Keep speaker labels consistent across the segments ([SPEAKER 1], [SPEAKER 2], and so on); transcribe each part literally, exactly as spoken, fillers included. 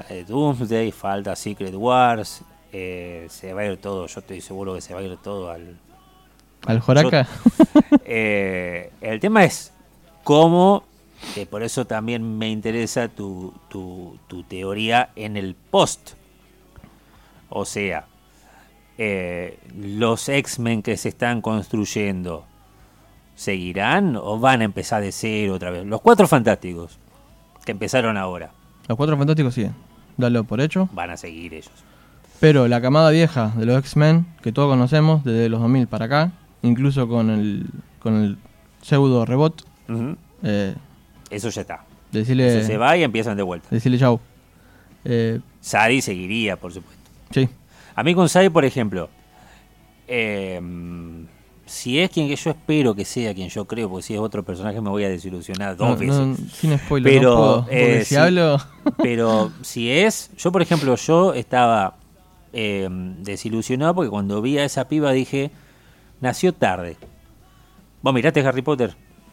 [SPEAKER 1] eh, Doomsday, falta Secret Wars, eh, se va a ir todo, yo estoy seguro que se va a ir todo al...
[SPEAKER 2] ¿Al Joraca?
[SPEAKER 1] eh, el tema es cómo, que por eso también me interesa tu, tu, tu teoría en el post. O sea, eh, los X-Men que se están construyendo, ¿seguirán o van a empezar de cero otra vez? Los Cuatro Fantásticos, que empezaron ahora.
[SPEAKER 2] Los Cuatro Fantásticos siguen, dalo por hecho.
[SPEAKER 1] Van a seguir ellos.
[SPEAKER 2] Pero la camada vieja de los X-Men, que todos conocemos desde los dos mil para acá, incluso con el con el pseudo rebot,
[SPEAKER 1] Uh-huh.
[SPEAKER 2] eh,
[SPEAKER 1] Eso ya está.
[SPEAKER 2] decirle,
[SPEAKER 1] Eso se va y empiezan de vuelta.
[SPEAKER 2] decirle chau. Eh,
[SPEAKER 1] Sadie seguiría, por supuesto.
[SPEAKER 2] sí.
[SPEAKER 1] A mí con Sadie, por ejemplo, eh, si es quien que yo espero que sea, quien yo creo, porque si es otro personaje me voy a desilusionar dos
[SPEAKER 2] No,
[SPEAKER 1] veces.
[SPEAKER 2] no, sin spoiler,
[SPEAKER 1] Pero,
[SPEAKER 2] no puedo, porque
[SPEAKER 1] eh,
[SPEAKER 2] si
[SPEAKER 1] sí.
[SPEAKER 2] hablo...
[SPEAKER 1] Pero si es, yo por ejemplo, yo estaba eh, desilusionado porque cuando vi a esa piba dije, nació tarde. ¿Vos miraste Harry Potter?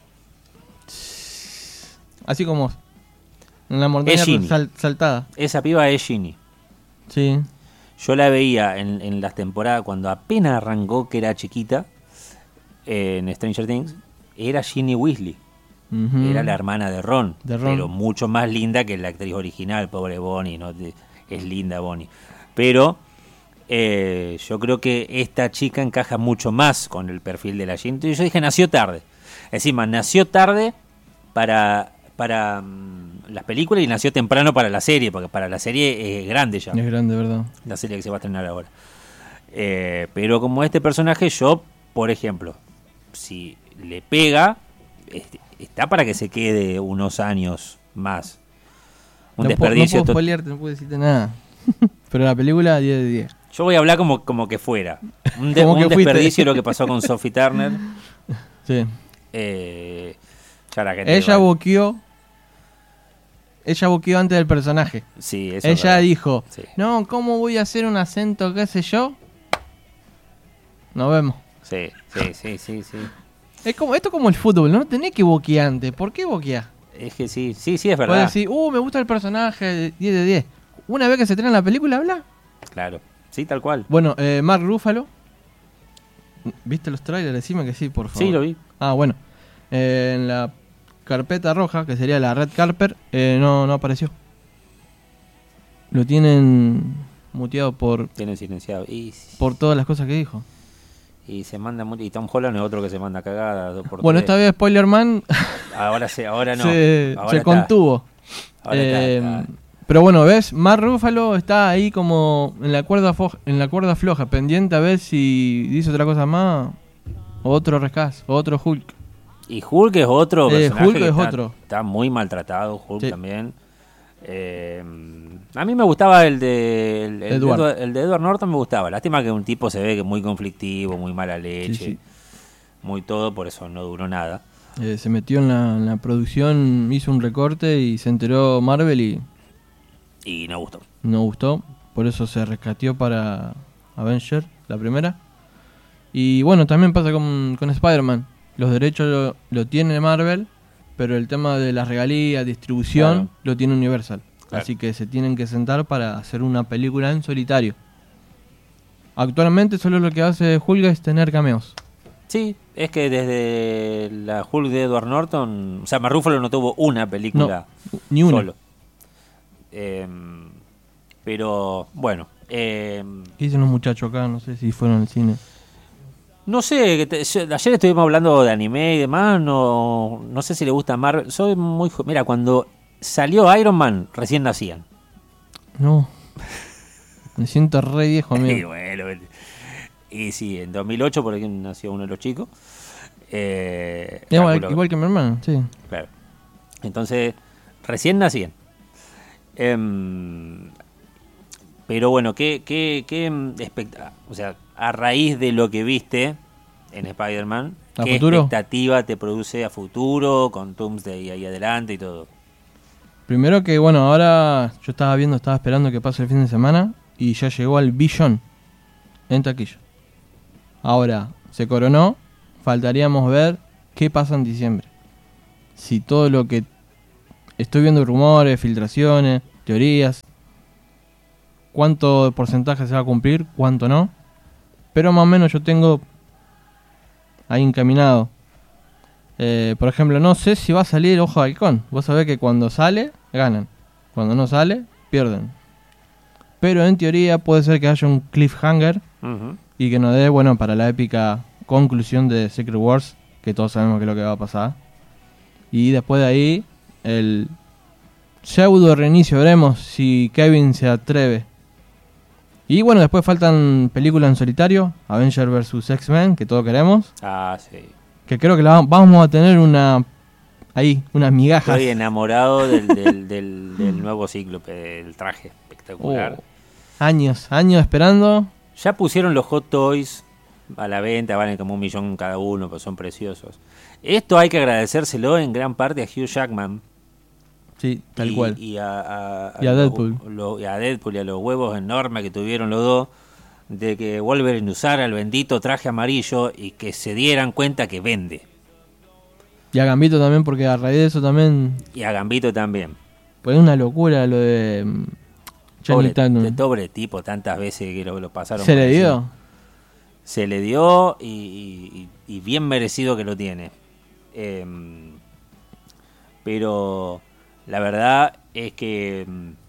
[SPEAKER 2] Así como en la montaña
[SPEAKER 1] Es Ginny.
[SPEAKER 2] sal- saltada.
[SPEAKER 1] Esa piba es Ginny.
[SPEAKER 2] Sí.
[SPEAKER 1] Yo la veía en, en las temporadas cuando apenas arrancó, que era chiquita, eh, en Stranger Things, era Ginny Weasley.
[SPEAKER 2] Ujú.
[SPEAKER 1] Era la hermana de Ron,
[SPEAKER 2] De Ron.
[SPEAKER 1] pero mucho más linda que la actriz original, pobre Bonnie, ¿no? Es linda Bonnie. Pero eh, yo creo que esta chica encaja mucho más con el perfil de la Ginny. Entonces yo dije, nació tarde. Encima, nació tarde para, para um, las películas y nació temprano para la serie, porque para la serie es grande ya.
[SPEAKER 2] Es grande, ¿verdad?
[SPEAKER 1] La serie que se va a estrenar ahora. Eh, pero como este personaje, yo, por ejemplo, si le pega, este, está para que se quede unos años más. Un
[SPEAKER 2] no
[SPEAKER 1] desperdicio.
[SPEAKER 2] Po, no puedo
[SPEAKER 1] to-
[SPEAKER 2] spoilearte, no puedo decirte nada. Pero la película diez de diez.
[SPEAKER 1] Yo voy a hablar como, como que fuera. Un, de-
[SPEAKER 2] Como
[SPEAKER 1] un
[SPEAKER 2] que fuiste.
[SPEAKER 1] desperdicio lo que pasó con Sophie Turner.
[SPEAKER 2] Sí.
[SPEAKER 1] Eh, ya la gente
[SPEAKER 2] Ella
[SPEAKER 1] va-
[SPEAKER 2] boqueó. Ella boqueó antes del personaje.
[SPEAKER 1] Sí, eso es
[SPEAKER 2] Ella
[SPEAKER 1] verdad.
[SPEAKER 2] dijo,
[SPEAKER 1] Sí.
[SPEAKER 2] no, ¿cómo voy a hacer un acento, qué sé yo? Nos vemos.
[SPEAKER 1] Sí, sí, sí, sí, sí.
[SPEAKER 2] Es como, esto es como el fútbol, no tenés que boquear antes. ¿Por qué boquear?
[SPEAKER 1] Es que sí, sí, sí, es
[SPEAKER 2] Puedes
[SPEAKER 1] verdad.
[SPEAKER 2] decir, uh, me gusta el personaje, diez de diez. Una vez que se estrena la película, habla.
[SPEAKER 1] Claro. Sí, tal cual.
[SPEAKER 2] Bueno, eh, Mark Ruffalo. ¿Viste los trailers? Decime que sí, por favor.
[SPEAKER 1] Sí, lo vi.
[SPEAKER 2] Ah, bueno. Eh, en la carpeta roja, que sería la Red Carpet, eh, no, no apareció. Lo tienen muteado por,
[SPEAKER 1] Tienen silenciado. Y,
[SPEAKER 2] por todas las cosas que dijo.
[SPEAKER 1] y se manda mucho. Y Tom Holland es otro que se manda cagada. Dos por
[SPEAKER 2] Bueno,
[SPEAKER 1] tres.
[SPEAKER 2] esta vez Spoiler Man
[SPEAKER 1] Ahora sí, ahora no.
[SPEAKER 2] se,
[SPEAKER 1] Ahora
[SPEAKER 2] se
[SPEAKER 1] está.
[SPEAKER 2] contuvo.
[SPEAKER 1] Ahora está,
[SPEAKER 2] Eh,
[SPEAKER 1] está.
[SPEAKER 2] Pero bueno, ¿ves? Mark Ruffalo está ahí como en la cuerda fo- en la cuerda floja, pendiente a ver si dice otra cosa más. O otro rescate, o otro Hulk.
[SPEAKER 1] Y Hulk es otro
[SPEAKER 2] Eh,
[SPEAKER 1] personaje
[SPEAKER 2] Hulk
[SPEAKER 1] que
[SPEAKER 2] es
[SPEAKER 1] está,
[SPEAKER 2] otro.
[SPEAKER 1] está muy maltratado. Hulk
[SPEAKER 2] Sí.
[SPEAKER 1] también. Eh, a mí me gustaba el de el, el
[SPEAKER 2] Edward.
[SPEAKER 1] de Edward- el de Edward Norton, me gustaba. Lástima que un tipo se ve que muy conflictivo, muy mala leche,
[SPEAKER 2] Sí, sí.
[SPEAKER 1] muy todo, por eso no duró nada.
[SPEAKER 2] Eh, se metió en la, en la producción, hizo un recorte y se enteró Marvel y
[SPEAKER 1] Y no gustó.
[SPEAKER 2] no gustó. Por eso se rescateó para Avenger, la primera. Y bueno, también pasa con, con Spider-Man. Los derechos lo, lo tiene Marvel, pero el tema de las regalías, distribución,
[SPEAKER 1] Claro.
[SPEAKER 2] lo tiene Universal.
[SPEAKER 1] Claro.
[SPEAKER 2] Así que se tienen que sentar para hacer una película en solitario. Actualmente solo lo que hace Hulk es tener cameos.
[SPEAKER 1] Sí, es que desde la Hulk de Edward Norton, o sea, Mark Ruffalo no tuvo una película
[SPEAKER 2] No, ni una.
[SPEAKER 1] solo. Eh, pero bueno, eh,
[SPEAKER 2] ¿Qué dicen los muchachos acá? No sé si fueron al cine.
[SPEAKER 1] no sé, que te- yo- ayer estuvimos hablando de anime y demás, no, no sé si le gusta Marvel. Soy muy... jo- Mira, cuando salió Iron Man, recién nacían.
[SPEAKER 2] No. Me siento re viejo,
[SPEAKER 1] Y
[SPEAKER 2] amigo.
[SPEAKER 1] bueno, el- y sí, en dos mil ocho por aquí nació uno de los chicos. Eh,
[SPEAKER 2] Igual,
[SPEAKER 1] calculo-
[SPEAKER 2] igual que mi hermano, sí.
[SPEAKER 1] Claro. Entonces, recién nacían. Em, pero bueno, ¿qué, qué, qué em, expect- o sea, a raíz de lo que viste en Spider-Man,
[SPEAKER 2] ¿A
[SPEAKER 1] qué
[SPEAKER 2] futuro?
[SPEAKER 1] expectativa te produce a futuro con Doomsday ahí adelante y todo?
[SPEAKER 2] Primero que, bueno, ahora yo estaba viendo, estaba esperando que pase el fin de semana y ya llegó al billón en taquilla. Ahora, se coronó, faltaríamos ver qué pasa en diciembre. Si todo lo que estoy viendo, rumores, filtraciones, teorías, cuánto porcentaje se va a cumplir, cuánto no. Pero más o menos yo tengo ahí encaminado. Eh, por ejemplo, no sé si va a salir Ojo de Halcón. Vos sabés que cuando sale, ganan. Cuando no sale, pierden. Pero en teoría puede ser que haya un cliffhanger uh-huh. y que nos dé, bueno, para la épica conclusión de Secret Wars, que todos sabemos que es lo que va a pasar. Y después de ahí, el pseudo reinicio, veremos si Kevin se atreve. Y bueno, después faltan películas en solitario, Avengers versus. X-Men, que todos queremos.
[SPEAKER 1] Ah, sí.
[SPEAKER 2] Que creo que la vamos a tener una ahí, unas migajas.
[SPEAKER 1] Estoy enamorado del, del, del, del nuevo Cíclope, del traje espectacular.
[SPEAKER 2] Oh, años, años esperando.
[SPEAKER 1] Ya pusieron los Hot Toys a la venta, valen como un millón cada uno, pero son preciosos. Esto hay que agradecérselo en gran parte a Hugh Jackman.
[SPEAKER 2] Sí, tal
[SPEAKER 1] y,
[SPEAKER 2] cual.
[SPEAKER 1] Y a, a, a,
[SPEAKER 2] y a Deadpool.
[SPEAKER 1] Lo, lo, y a Deadpool y a los huevos enormes que tuvieron los dos, de que Wolverine usara el bendito traje amarillo y que se dieran cuenta que vende.
[SPEAKER 2] Y a Gambito también, porque a raíz de eso también...
[SPEAKER 1] Y a Gambito también.
[SPEAKER 2] Pues es una locura lo de... Um,
[SPEAKER 1] pobre, de pobre tipo, tantas veces que lo, lo pasaron.
[SPEAKER 2] ¿Se le dio?
[SPEAKER 1] Eso. Se le dio y, y, y bien merecido que lo tiene. Eh, pero la verdad es que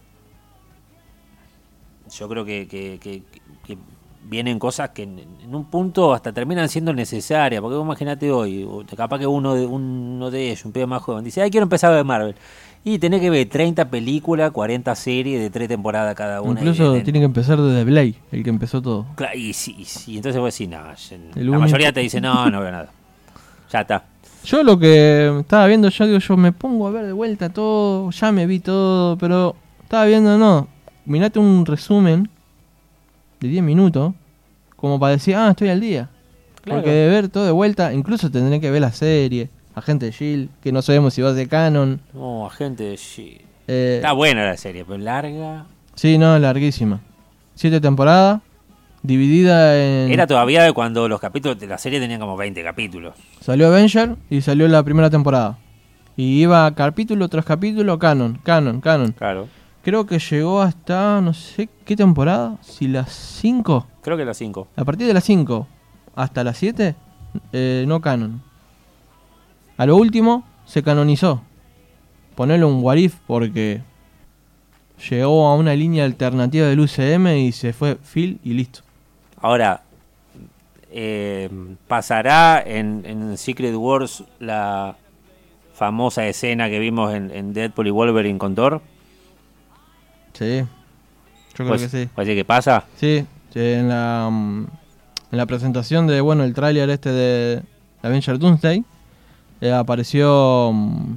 [SPEAKER 1] yo creo que, que, que, que vienen cosas que en, en un punto hasta terminan siendo necesarias, porque vos imagínate hoy, capaz que uno de, uno de ellos, un pibe más joven, dice, ay, quiero empezar a ver Marvel, y tenés que ver treinta películas, cuarenta series de tres temporadas cada una.
[SPEAKER 2] Incluso
[SPEAKER 1] y,
[SPEAKER 2] tiene que empezar desde Blade, el que empezó todo.
[SPEAKER 1] Claro, y, y, y entonces vos decís, no, la único... mayoría te dice, no, no veo nada, ya está.
[SPEAKER 2] Yo lo que estaba viendo, yo digo, yo me pongo a ver de vuelta todo, ya me vi todo, pero estaba viendo, no, mirate un resumen de diez minutos, como para decir, ah, estoy al día. Claro. Porque de ver todo de vuelta, incluso tendré que ver la serie, Agente de S H I E L D, que no sabemos si va a ser canon.
[SPEAKER 1] No, Agente de S H I E L D.
[SPEAKER 2] Eh,
[SPEAKER 1] Está buena la serie, pero larga.
[SPEAKER 2] Sí, no, larguísima. Siete temporadas, dividida en...
[SPEAKER 1] Era todavía de cuando los capítulos de la serie tenían como veinte capítulos.
[SPEAKER 2] Salió Avenger y salió la primera temporada. Y iba capítulo tras capítulo, canon, canon, canon.
[SPEAKER 1] Claro.
[SPEAKER 2] Creo que llegó hasta, no sé qué temporada, si las cinco.
[SPEAKER 1] Creo que las cinco.
[SPEAKER 2] A partir de las cinco hasta las siete, eh, no canon. A lo último, se canonizó. Ponerle un what if porque llegó a una línea alternativa del U C M y se fue Phil y listo.
[SPEAKER 1] Ahora, eh, ¿pasará en, en Secret Wars la famosa escena que vimos en, en Deadpool y Wolverine con Thor?
[SPEAKER 2] Sí, yo creo
[SPEAKER 1] pues,
[SPEAKER 2] que sí.
[SPEAKER 1] ¿Puede decir que pasa?
[SPEAKER 2] Sí, sí, en la um, en la presentación de, bueno, el tráiler este de Avengers Doomsday, eh, apareció um,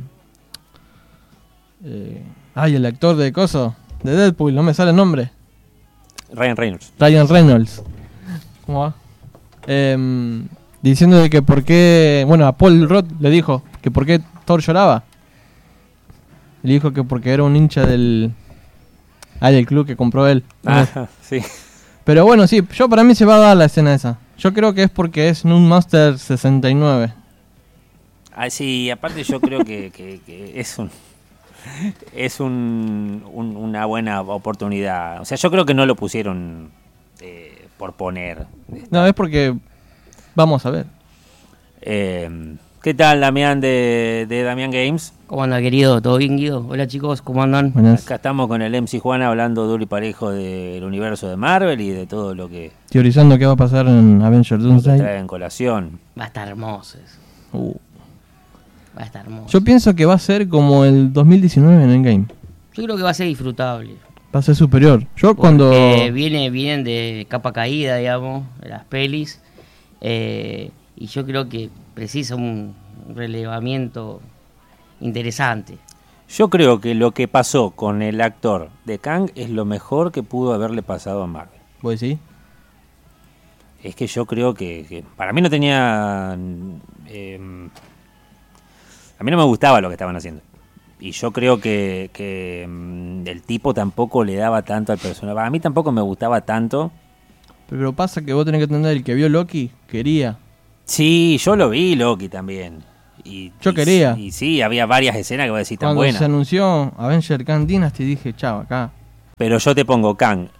[SPEAKER 2] eh, ay, el actor de coso, de Deadpool, no me sale el nombre.
[SPEAKER 1] Ryan Reynolds.
[SPEAKER 2] Ryan Reynolds. ¿Cómo va? Eh, diciendo de que por qué, bueno, a Paul Rudd le dijo que por qué Thor lloraba. Le dijo que porque era un hincha del Ah, del club que compró él.
[SPEAKER 1] Ah, sí.
[SPEAKER 2] Pero bueno, sí, yo para mí se va a dar la escena esa. Yo creo que es porque es un Master sesenta y nueve.
[SPEAKER 1] Ah, sí, aparte yo creo que, que, que es un es un, un, una buena oportunidad. O sea, yo creo que no lo pusieron eh, por poner.
[SPEAKER 2] No, es porque vamos a ver.
[SPEAKER 1] Eh, ¿Qué tal, Damián de, de Damián Games?
[SPEAKER 3] ¿Cómo anda, querido? ¿Todo bien, Guido? Hola, chicos, ¿cómo andan?
[SPEAKER 2] Buenas.
[SPEAKER 1] Acá estamos con el M C Juan hablando duro y parejo del universo de Marvel y de todo lo que
[SPEAKER 2] teorizando qué va a pasar en Avengers Doomsday.
[SPEAKER 1] trae en colación.
[SPEAKER 3] Va a estar hermoso eso.
[SPEAKER 2] Uh.
[SPEAKER 3] Va a estar hermoso.
[SPEAKER 2] Yo pienso que va a ser como el dos mil diecinueve en Endgame.
[SPEAKER 3] Yo creo que va a ser disfrutable.
[SPEAKER 2] Va a ser superior. Yo
[SPEAKER 3] Porque
[SPEAKER 2] cuando...
[SPEAKER 3] viene, vienen de capa caída, digamos, de las pelis. Eh, y yo creo que precisa un relevamiento interesante.
[SPEAKER 1] Yo creo que lo que pasó con el actor de Kang es lo mejor que pudo haberle pasado a Marvel.
[SPEAKER 2] ¿Vos decís?
[SPEAKER 1] Es que yo creo que, que para mí no tenía... Eh, a mí no me gustaba lo que estaban haciendo. Y yo creo que, que el tipo tampoco le daba tanto al personaje. A mí tampoco me gustaba tanto.
[SPEAKER 2] Pero pasa que vos tenés que entender, el que vio Loki quería.
[SPEAKER 1] Sí, yo lo vi Loki también. Y,
[SPEAKER 2] yo
[SPEAKER 1] y,
[SPEAKER 2] quería.
[SPEAKER 1] Y sí, había varias escenas que vos decís tan
[SPEAKER 2] buenas.
[SPEAKER 1] buenas.
[SPEAKER 2] Cuando se anunció Avenger Kang Dynasty dije, chao, acá.
[SPEAKER 1] Pero yo te pongo Kang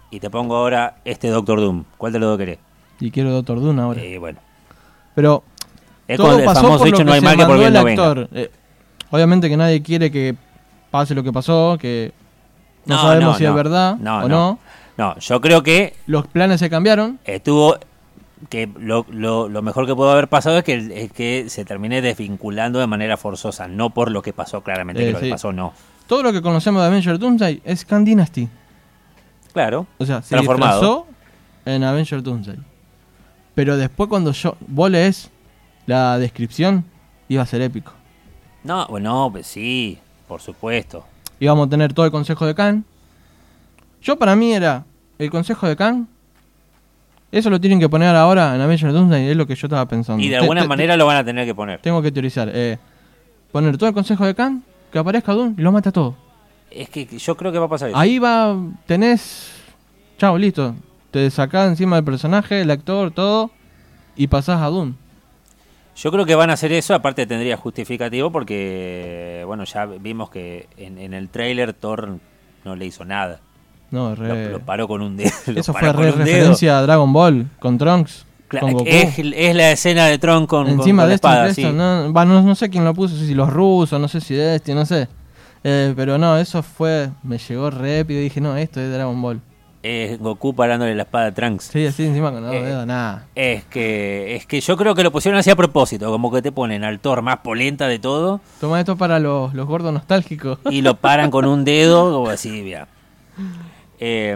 [SPEAKER 1] y te pongo ahora este Doctor Doom. ¿Cuál de los dos querés?
[SPEAKER 2] Y quiero Doctor Doom ahora.
[SPEAKER 1] Eh, bueno.
[SPEAKER 2] Pero
[SPEAKER 1] Es
[SPEAKER 2] todo
[SPEAKER 1] con el
[SPEAKER 2] pasó
[SPEAKER 1] famoso
[SPEAKER 2] por lo
[SPEAKER 1] dicho,
[SPEAKER 2] que
[SPEAKER 1] no hay
[SPEAKER 2] se
[SPEAKER 1] mal que por
[SPEAKER 2] mandó
[SPEAKER 1] bien
[SPEAKER 2] el
[SPEAKER 1] no venga.
[SPEAKER 2] actor. Eh, obviamente que nadie quiere que pase lo que pasó, que no,
[SPEAKER 1] No,
[SPEAKER 2] sabemos
[SPEAKER 1] no,
[SPEAKER 2] si
[SPEAKER 1] no.
[SPEAKER 2] es verdad
[SPEAKER 1] No,
[SPEAKER 2] o
[SPEAKER 1] no.
[SPEAKER 2] no.
[SPEAKER 1] No, yo creo que
[SPEAKER 2] Los planes se cambiaron.
[SPEAKER 1] estuvo... que lo, lo, lo mejor que pudo haber pasado es que, es que se termine desvinculando de manera forzosa, no por lo que pasó claramente,
[SPEAKER 2] Eh,
[SPEAKER 1] que lo
[SPEAKER 2] sí.
[SPEAKER 1] que pasó no.
[SPEAKER 2] Todo lo que conocemos de Avengers Doomsday es Khan Dynasty.
[SPEAKER 1] Claro,
[SPEAKER 2] O sea, se
[SPEAKER 1] transformado.
[SPEAKER 2] disfrazó en Avengers Doomsday. Pero después cuando yo vos lees la descripción, iba a ser épico.
[SPEAKER 1] No, bueno, pues sí, por supuesto.
[SPEAKER 2] Íbamos a tener todo el consejo de Khan. Yo para mí era el consejo de Khan. Eso lo tienen que poner ahora en Avengers Doomsday, es lo que yo estaba pensando.
[SPEAKER 1] Y de
[SPEAKER 2] Te-
[SPEAKER 1] alguna
[SPEAKER 2] te-
[SPEAKER 1] manera lo van a tener que poner.
[SPEAKER 2] Tengo que teorizar. Eh, poner todo el consejo de Khan, que aparezca Doom y lo mata todo.
[SPEAKER 1] Es que yo creo que va a pasar eso.
[SPEAKER 2] Ahí va, tenés... Chao, listo. Te sacás encima del personaje, el actor, todo, y pasás a Doom.
[SPEAKER 1] Yo creo que van a hacer eso, aparte tendría justificativo porque, bueno, ya vimos que en, en el tráiler Thor no le hizo nada.
[SPEAKER 2] No,
[SPEAKER 1] Lo,
[SPEAKER 2] re...
[SPEAKER 1] lo paró con un dedo. lo
[SPEAKER 2] Eso
[SPEAKER 1] paró
[SPEAKER 2] fue re
[SPEAKER 1] con un dedo.
[SPEAKER 2] referencia a Dragon Ball, con Trunks,
[SPEAKER 1] Cla-
[SPEAKER 2] con Goku.
[SPEAKER 1] Es, es la escena de Tron con, con-
[SPEAKER 2] Encima
[SPEAKER 1] con
[SPEAKER 2] de
[SPEAKER 1] la
[SPEAKER 2] esto,
[SPEAKER 1] espada,
[SPEAKER 2] de
[SPEAKER 1] sí.
[SPEAKER 2] esto, no, va, no, no sé quién lo puso, no sé si los rusos, no sé si de este, no sé. Eh, pero no, eso fue, me llegó re épico y dije, no, esto es Dragon Ball.
[SPEAKER 1] Es Goku parándole la espada a Trunks.
[SPEAKER 2] Sí, así encima con los
[SPEAKER 1] Eh,
[SPEAKER 2] dedos, nada.
[SPEAKER 1] Es que es que yo creo que lo pusieron así a propósito, como que te ponen al Thor más polenta de todo
[SPEAKER 2] Toma esto para los, los gordos nostálgicos.
[SPEAKER 1] y lo paran con un dedo o así, mira. Eh,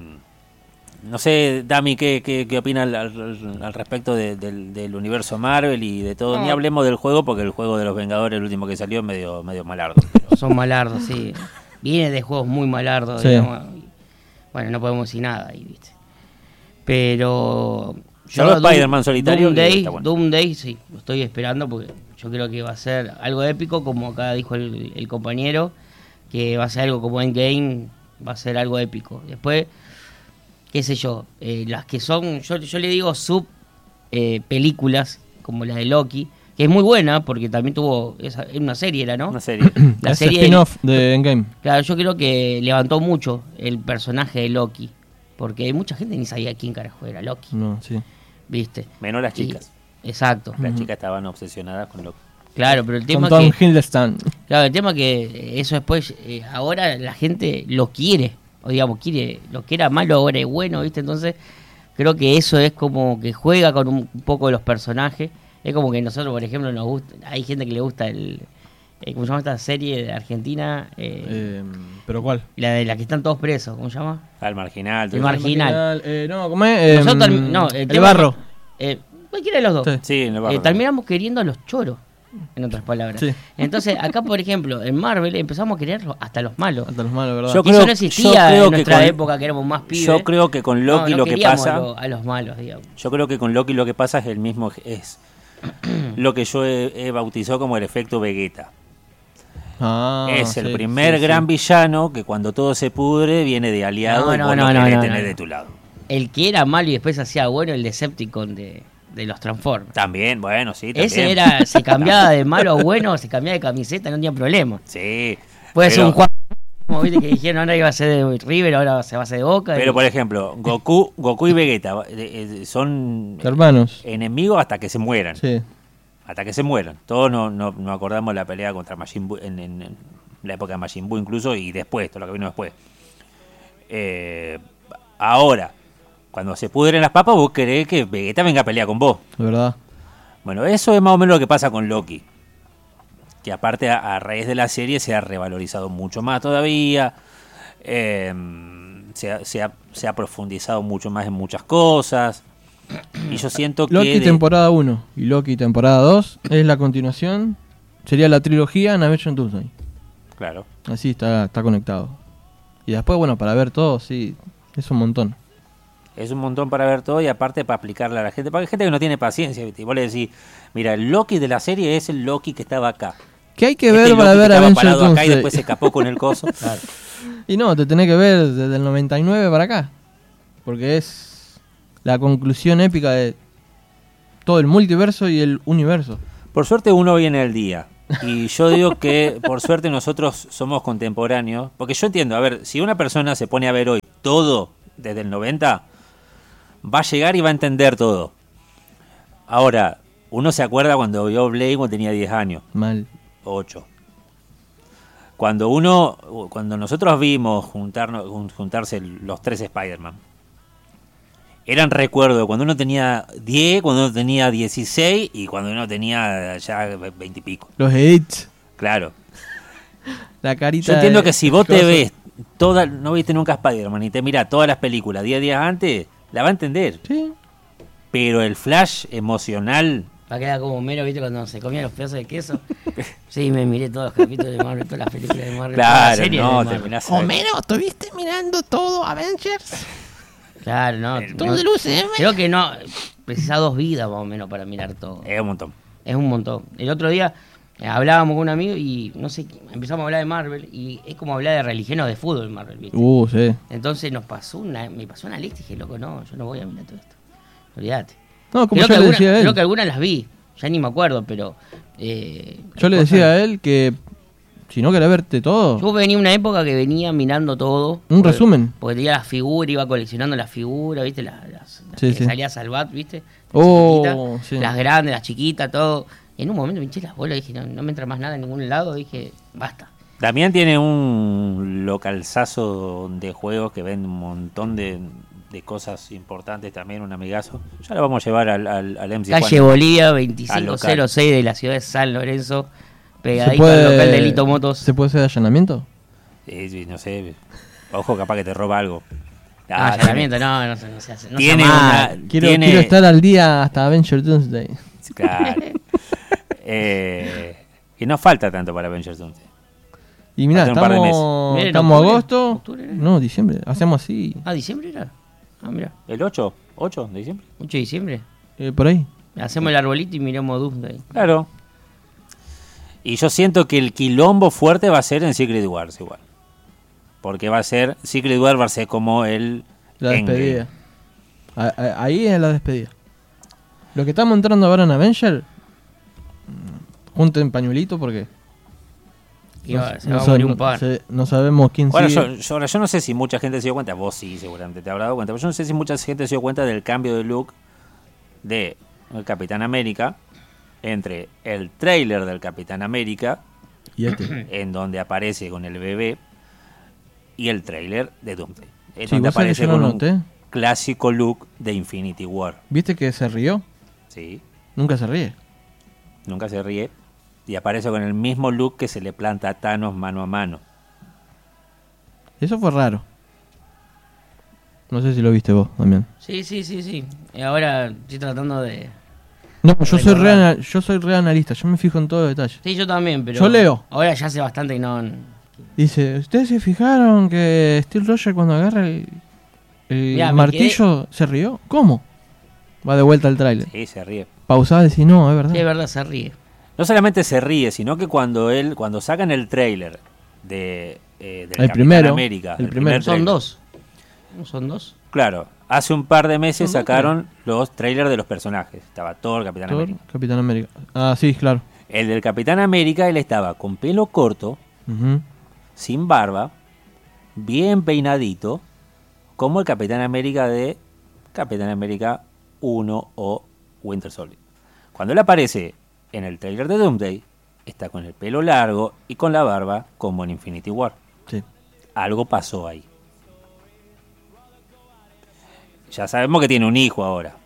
[SPEAKER 1] no sé, Dami, ¿qué, qué, qué opina al, al- al respecto de- del, del universo Marvel y de todo? Ni
[SPEAKER 3] No.
[SPEAKER 1] hablemos del juego porque el juego de los Vengadores, el último que salió, es medio, medio malardo. pero-
[SPEAKER 3] Son malardos, sí. Viene de juegos muy malardos,
[SPEAKER 2] Sí.
[SPEAKER 3] digamos. y, Bueno, no podemos decir nada ahí, ¿viste? Pero...
[SPEAKER 1] Salvo
[SPEAKER 3] Doom-
[SPEAKER 1] Spider-Man solitario, que
[SPEAKER 3] Doomsday,
[SPEAKER 1] está bueno.
[SPEAKER 3] Doomsday, sí, lo estoy esperando porque yo creo que va a ser algo épico, como acá dijo el, el compañero, que va a ser algo como Endgame, va a ser algo épico. Después, qué sé yo, eh, las que son, yo, yo le digo sub eh, películas, como la de Loki, que es muy buena porque también tuvo, esa, es una serie era, ¿no?
[SPEAKER 1] Una serie.
[SPEAKER 3] La
[SPEAKER 2] Es
[SPEAKER 3] serie
[SPEAKER 2] spin-off de Endgame.
[SPEAKER 3] Claro, yo creo que levantó mucho el personaje de Loki, porque mucha gente ni sabía quién carajo era Loki,
[SPEAKER 2] No, sí.
[SPEAKER 3] ¿viste?
[SPEAKER 1] Menos las
[SPEAKER 3] Y-
[SPEAKER 1] chicas.
[SPEAKER 3] exacto.
[SPEAKER 1] Las
[SPEAKER 2] Ujú.
[SPEAKER 1] chicas estaban obsesionadas con lo
[SPEAKER 3] Claro, pero el
[SPEAKER 2] Con
[SPEAKER 3] tema
[SPEAKER 2] Tom
[SPEAKER 3] que
[SPEAKER 2] Hiddleston.
[SPEAKER 3] claro, el tema que eso después eh, ahora la gente lo quiere, o digamos, quiere, lo que era malo ahora es bueno, ¿viste? Entonces, creo que eso es como que juega con un, un poco de los personajes. Es como que nosotros, por ejemplo, nos gusta, hay gente que le gusta el eh, ¿cómo se llama esta serie de Argentina? Eh,
[SPEAKER 2] Eh, ¿Pero cuál?
[SPEAKER 3] la de la que están todos presos, ¿cómo se llama?
[SPEAKER 1] al marginal. todo
[SPEAKER 3] El
[SPEAKER 1] eso.
[SPEAKER 3] marginal.
[SPEAKER 2] Eh, no, ¿cómo es? Eh,
[SPEAKER 3] Nosotros termi- no, el
[SPEAKER 2] el
[SPEAKER 3] tema-
[SPEAKER 2] barro.
[SPEAKER 3] Eh, cualquiera de los dos.
[SPEAKER 2] Sí.
[SPEAKER 1] Sí, en el barrio.
[SPEAKER 3] Eh, terminamos queriendo a los choros, en otras palabras.
[SPEAKER 2] Sí.
[SPEAKER 3] Entonces, acá, por ejemplo, en Marvel empezamos a querer hasta los malos.
[SPEAKER 2] Hasta los malos, ¿verdad?
[SPEAKER 1] Yo
[SPEAKER 3] Y
[SPEAKER 1] creo-
[SPEAKER 3] eso no
[SPEAKER 1] yo
[SPEAKER 3] existía
[SPEAKER 1] creo
[SPEAKER 3] en
[SPEAKER 1] que
[SPEAKER 3] nuestra
[SPEAKER 1] con-
[SPEAKER 3] época, que éramos más pibes.
[SPEAKER 1] Yo creo que con Loki
[SPEAKER 3] No, no
[SPEAKER 1] lo que
[SPEAKER 3] queríamos
[SPEAKER 1] pasa...
[SPEAKER 3] a, lo- a los malos, digamos.
[SPEAKER 1] Yo creo que con Loki lo que pasa es el mismo, es lo que yo he, he bautizado como el efecto Vegeta.
[SPEAKER 2] Ah,
[SPEAKER 1] es el
[SPEAKER 2] sí,
[SPEAKER 1] primer
[SPEAKER 2] sí,
[SPEAKER 1] gran
[SPEAKER 2] sí.
[SPEAKER 1] villano que cuando todo se pudre viene de aliado
[SPEAKER 3] No,
[SPEAKER 1] y
[SPEAKER 3] no,
[SPEAKER 1] vos
[SPEAKER 3] no,
[SPEAKER 1] lo
[SPEAKER 3] no,
[SPEAKER 1] querés
[SPEAKER 3] no,
[SPEAKER 1] tener
[SPEAKER 3] no.
[SPEAKER 1] de tu lado.
[SPEAKER 3] El que era malo y después hacía bueno, el Decepticon de, de los Transformers.
[SPEAKER 1] También, bueno, sí, también.
[SPEAKER 3] Ese era, se cambiaba de malo a bueno, se cambiaba de camiseta, no tenía problema.
[SPEAKER 1] Sí.
[SPEAKER 3] Puede ser
[SPEAKER 1] pero-
[SPEAKER 3] un Juan, como viste que dijeron ahora iba a ser de River, ahora se va a hacer de Boca.
[SPEAKER 1] Pero
[SPEAKER 3] y-
[SPEAKER 1] por ejemplo, Goku, Goku y Vegeta eh, eh, son
[SPEAKER 2] Hermanos.
[SPEAKER 1] enemigos hasta que se mueran.
[SPEAKER 2] Sí.
[SPEAKER 1] Hasta que se mueran. Todos nos no, no acordamos la pelea contra Majin Buu en, en- en la época de Majin Buu incluso y después, todo lo que vino después. Eh, ahora, cuando se pudren las papas, vos querés que Vegeta venga a pelear con vos.
[SPEAKER 2] De verdad.
[SPEAKER 1] Bueno, eso es más o menos lo que pasa con Loki. Que aparte a, a raíz de la serie se ha revalorizado mucho más todavía. eh, se, ha, se ha- se ha profundizado mucho más en muchas cosas. Y yo siento que...
[SPEAKER 2] Loki
[SPEAKER 1] de-
[SPEAKER 2] temporada uno y Loki temporada dos es la continuación. Sería la trilogía en Avengers Doomsday.
[SPEAKER 1] Claro.
[SPEAKER 2] Así está, está conectado. Y después, bueno, para ver todo, sí, es un montón.
[SPEAKER 1] Es un montón para ver todo y aparte para aplicarle a la gente. Porque hay gente que no tiene paciencia, ¿viste? Y vos le decís, mira, el Loki de la serie es el Loki que estaba acá.
[SPEAKER 2] ¿Qué hay que
[SPEAKER 1] Este
[SPEAKER 2] ver
[SPEAKER 1] Loki
[SPEAKER 2] para
[SPEAKER 1] que
[SPEAKER 2] ver
[SPEAKER 1] estaba
[SPEAKER 2] Avengers
[SPEAKER 1] parado acá y
[SPEAKER 2] Doomsday?
[SPEAKER 1] después se escapó con el coso. Claro.
[SPEAKER 2] Y no, te tenés que ver desde el noventa y nueve para acá. Porque es la conclusión épica de todo el multiverso y el universo.
[SPEAKER 1] Por suerte uno viene al día. Y yo digo que por suerte nosotros somos contemporáneos. Porque yo entiendo, a ver, si una persona se pone a ver hoy todo desde el noventa, va a llegar y va a entender todo. Ahora, uno se acuerda cuando vio Blade cuando tenía diez años.
[SPEAKER 2] Mal.
[SPEAKER 1] ocho. Cuando uno, cuando nosotros vimos juntarnos, juntarse los tres Spider-Man, eran recuerdos cuando uno tenía diez, cuando uno tenía dieciséis y cuando uno tenía ya veinte y pico.
[SPEAKER 2] Los edits.
[SPEAKER 1] Claro.
[SPEAKER 2] La carita.
[SPEAKER 1] Yo entiendo
[SPEAKER 2] de-
[SPEAKER 1] que si vos te
[SPEAKER 2] cosa.
[SPEAKER 1] ves toda, no viste nunca Spider-Man y te mirás todas las películas diez días antes, la va a entender.
[SPEAKER 2] Sí.
[SPEAKER 1] Pero el flash emocional,
[SPEAKER 3] Va a quedar como Mero, ¿viste? Cuando se comía los pedazos de queso. Sí, me miré todos los capítulos de Marvel, todas las películas de Marvel. todas las
[SPEAKER 1] claro,
[SPEAKER 3] series de
[SPEAKER 1] no,
[SPEAKER 3] Marvel.
[SPEAKER 1] terminás.
[SPEAKER 2] Homero, ¿estuviste mirando todo Avengers?
[SPEAKER 3] Claro, no.
[SPEAKER 2] Todo
[SPEAKER 3] no-
[SPEAKER 2] del U C M.
[SPEAKER 3] Creo que no. Precisa dos vidas más o menos para mirar todo.
[SPEAKER 1] Es un montón.
[SPEAKER 3] Es un montón. El otro día eh, hablábamos con un amigo y no sé, empezamos a hablar de Marvel y es como hablar de religión o de fútbol Marvel, ¿viste?
[SPEAKER 2] Uh, sí.
[SPEAKER 3] Entonces nos pasó una, me pasó una lista y dije, loco, no, yo no voy a mirar todo esto. Olvídate.
[SPEAKER 2] No, como
[SPEAKER 3] Creo que,
[SPEAKER 2] yo le
[SPEAKER 3] alguna-
[SPEAKER 2] decía a él.
[SPEAKER 3] creo que algunas las vi, ya ni me acuerdo, pero... eh,
[SPEAKER 2] Yo le
[SPEAKER 3] cosas-
[SPEAKER 2] decía a él que si no querés verte todo,
[SPEAKER 3] Yo venía una época que venía mirando todo.
[SPEAKER 2] un
[SPEAKER 3] porque-
[SPEAKER 2] resumen.
[SPEAKER 3] Porque tenía las figuras, iba coleccionando las figuras, ¿viste? Las, las, las
[SPEAKER 2] Sí,
[SPEAKER 3] que
[SPEAKER 2] sí.
[SPEAKER 3] salía a Salvat, ¿viste? Las
[SPEAKER 2] Oh,
[SPEAKER 3] chiquititas,
[SPEAKER 2] sí.
[SPEAKER 3] Las grandes, las chiquitas, todo. Y en un momento me hinché las bolas y dije, no, no me entra más nada en ningún lado. Dije, basta.
[SPEAKER 1] Damián tiene un localzazo de juegos que vende un montón de, de cosas importantes también, un amigazo. Ya lo vamos a llevar al, al, al M C
[SPEAKER 3] Calle
[SPEAKER 1] Juan.
[SPEAKER 3] Bolivia,
[SPEAKER 1] Al
[SPEAKER 3] veinticinco
[SPEAKER 1] local.
[SPEAKER 3] cero seis de la ciudad de San Lorenzo.
[SPEAKER 2] ¿Se
[SPEAKER 3] Pegadito al local de Lito Motos.
[SPEAKER 2] ¿Se puede hacer allanamiento?
[SPEAKER 1] Sí, sí, no sé, ojo, capaz que te roba algo.
[SPEAKER 3] No,
[SPEAKER 1] Ah,
[SPEAKER 3] allanamiento, no, no, se- no se hace. No
[SPEAKER 1] tiene
[SPEAKER 3] se ama.
[SPEAKER 1] una-
[SPEAKER 2] Quiero,
[SPEAKER 1] Tiene-
[SPEAKER 2] quiero estar al día hasta Avenger Doomsday.
[SPEAKER 1] Claro. eh, y no falta tanto para Avengers Doomsday.
[SPEAKER 2] Y mira,
[SPEAKER 1] Faltan un par de
[SPEAKER 2] estamos,
[SPEAKER 3] meses.
[SPEAKER 2] estamos
[SPEAKER 3] ¿Octubre?
[SPEAKER 2] agosto.
[SPEAKER 3] ¿Octubre, eh?
[SPEAKER 2] No, diciembre. Hacemos así.
[SPEAKER 3] Ah, ¿diciembre era? Ah, mira,
[SPEAKER 1] ¿El ocho? ¿ocho de diciembre?
[SPEAKER 3] ocho de diciembre.
[SPEAKER 2] eh, por ahí.
[SPEAKER 3] Hacemos el arbolito y miramos Doomsday.
[SPEAKER 1] Claro. Y yo siento que el quilombo fuerte va a ser en Secret Wars igual. Porque va a ser, Secret Wars va a ser como el...
[SPEAKER 2] La
[SPEAKER 1] Endgame.
[SPEAKER 2] despedida. A- a- Ahí es la despedida. Lo que estamos entrando ahora en Avenger, mm, junten pañuelito porque
[SPEAKER 3] Y va- se
[SPEAKER 2] no,
[SPEAKER 3] va a
[SPEAKER 2] sa-
[SPEAKER 3] morir un
[SPEAKER 2] no-
[SPEAKER 3] par.
[SPEAKER 2] se- no sabemos quién
[SPEAKER 1] Bueno,
[SPEAKER 2] sigue.
[SPEAKER 1] yo, yo, ahora, yo no sé si mucha gente se dio cuenta, vos sí, seguramente te habrá dado cuenta, pero yo no sé si mucha gente se dio cuenta del cambio de look de el Capitán América entre el tráiler del Capitán América,
[SPEAKER 2] Y este.
[SPEAKER 1] en donde aparece con el bebé, y el tráiler de Doomsday. Es
[SPEAKER 2] Sí,
[SPEAKER 1] donde
[SPEAKER 2] vos sabés
[SPEAKER 1] aparece
[SPEAKER 2] que yo
[SPEAKER 1] con
[SPEAKER 2] lo
[SPEAKER 1] un
[SPEAKER 2] noté.
[SPEAKER 1] clásico look de Infinity War.
[SPEAKER 2] ¿Viste que se rió?
[SPEAKER 1] Sí,
[SPEAKER 2] Nunca se ríe.
[SPEAKER 1] nunca se ríe. Y aparece con el mismo look que se le planta a Thanos mano a mano.
[SPEAKER 2] Eso fue raro. No sé si lo viste vos también.
[SPEAKER 3] Sí, sí, sí, sí. Y ahora estoy tratando de...
[SPEAKER 2] No, yo soy, re,
[SPEAKER 3] Recordar.
[SPEAKER 2] ana- yo soy re analista, yo me fijo en todo detalle.
[SPEAKER 3] Sí, yo también, pero...
[SPEAKER 2] Yo leo.
[SPEAKER 3] Ahora ya hace bastante que no...
[SPEAKER 2] Dice, ¿ustedes se fijaron que Steve Rogers cuando agarra el, el
[SPEAKER 3] Mirá, me
[SPEAKER 2] martillo se rió? ¿Cómo? Va de vuelta al tráiler.
[SPEAKER 1] Sí, se ríe.
[SPEAKER 2] Pausaba y decía, no, es verdad.
[SPEAKER 3] Sí, es verdad, se ríe.
[SPEAKER 1] No solamente se ríe, sino que cuando él, cuando sacan el tráiler de eh, del
[SPEAKER 2] El
[SPEAKER 1] Capitán
[SPEAKER 2] primero,
[SPEAKER 1] América,
[SPEAKER 2] el
[SPEAKER 1] el
[SPEAKER 2] primero.
[SPEAKER 1] primer
[SPEAKER 3] Son
[SPEAKER 1] tráiler.
[SPEAKER 3] dos. ¿No son dos?
[SPEAKER 1] Claro, hace un par de meses
[SPEAKER 3] Son dos,
[SPEAKER 1] sacaron los trailers de los personajes. Estaba Thor, Capitán
[SPEAKER 2] Thor,
[SPEAKER 1] América.
[SPEAKER 2] Capitán América. Ah, sí, claro.
[SPEAKER 1] El del Capitán América, él estaba con pelo corto,
[SPEAKER 2] Ujú.
[SPEAKER 1] sin barba, bien peinadito, como el Capitán América de Capitán América uno o Winter Soldier. Cuando él aparece en el trailer de Doomsday, está con el pelo largo y con la barba como en Infinity War.
[SPEAKER 2] Sí.
[SPEAKER 1] Algo pasó ahí. Ya sabemos que tiene un hijo ahora.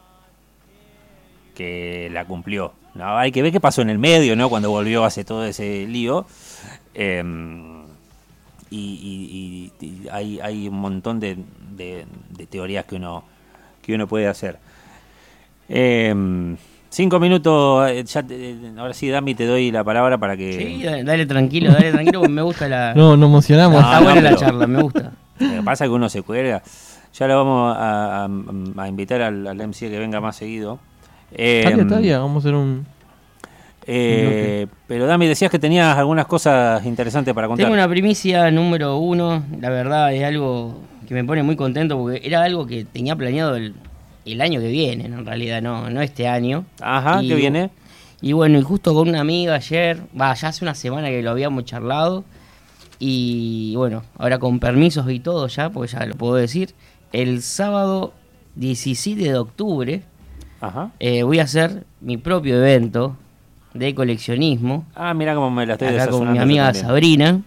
[SPEAKER 1] Que la cumplió. No, hay que ver qué pasó en el medio, ¿no? Cuando volvió hace todo ese lío. Eh, y y- y- y hay, hay un montón de, de- de teorías que uno, que uno puede hacer. Eh, cinco minutos. eh, Ya te- ahora sí, Dami, te doy la palabra para que...
[SPEAKER 3] Sí, dale, dale tranquilo, dale tranquilo, porque me gusta la...
[SPEAKER 2] No, nos emocionamos.
[SPEAKER 3] Está
[SPEAKER 1] No,
[SPEAKER 3] buena
[SPEAKER 1] no,
[SPEAKER 3] la
[SPEAKER 1] pero-
[SPEAKER 3] charla, me gusta.
[SPEAKER 1] Lo que pasa es que uno se cuelga. Ya lo vamos a, a- a invitar al, al M C que venga más seguido. Eh,
[SPEAKER 2] Talia, Talia, vamos a hacer un...
[SPEAKER 1] eh, pero Dami, decías que tenías algunas cosas interesantes para contar.
[SPEAKER 3] Tengo una primicia número uno, la verdad es algo que me pone muy contento porque era algo que tenía planeado el, el año que viene, en realidad, no, no este año.
[SPEAKER 1] Ajá,
[SPEAKER 3] Y-
[SPEAKER 1] ¿qué viene?
[SPEAKER 3] Y bueno, y justo con una amiga ayer, va, ya hace una semana que lo habíamos charlado, y bueno, ahora con permisos y todo ya, porque ya lo puedo decir, el sábado diecisiete de octubre
[SPEAKER 1] Ajá.
[SPEAKER 3] eh, voy a hacer mi propio evento de coleccionismo.
[SPEAKER 1] Ah, mira cómo me la estoy
[SPEAKER 3] Acá con mi
[SPEAKER 1] desazonando
[SPEAKER 3] amiga
[SPEAKER 1] yo también.
[SPEAKER 3] Sabrina.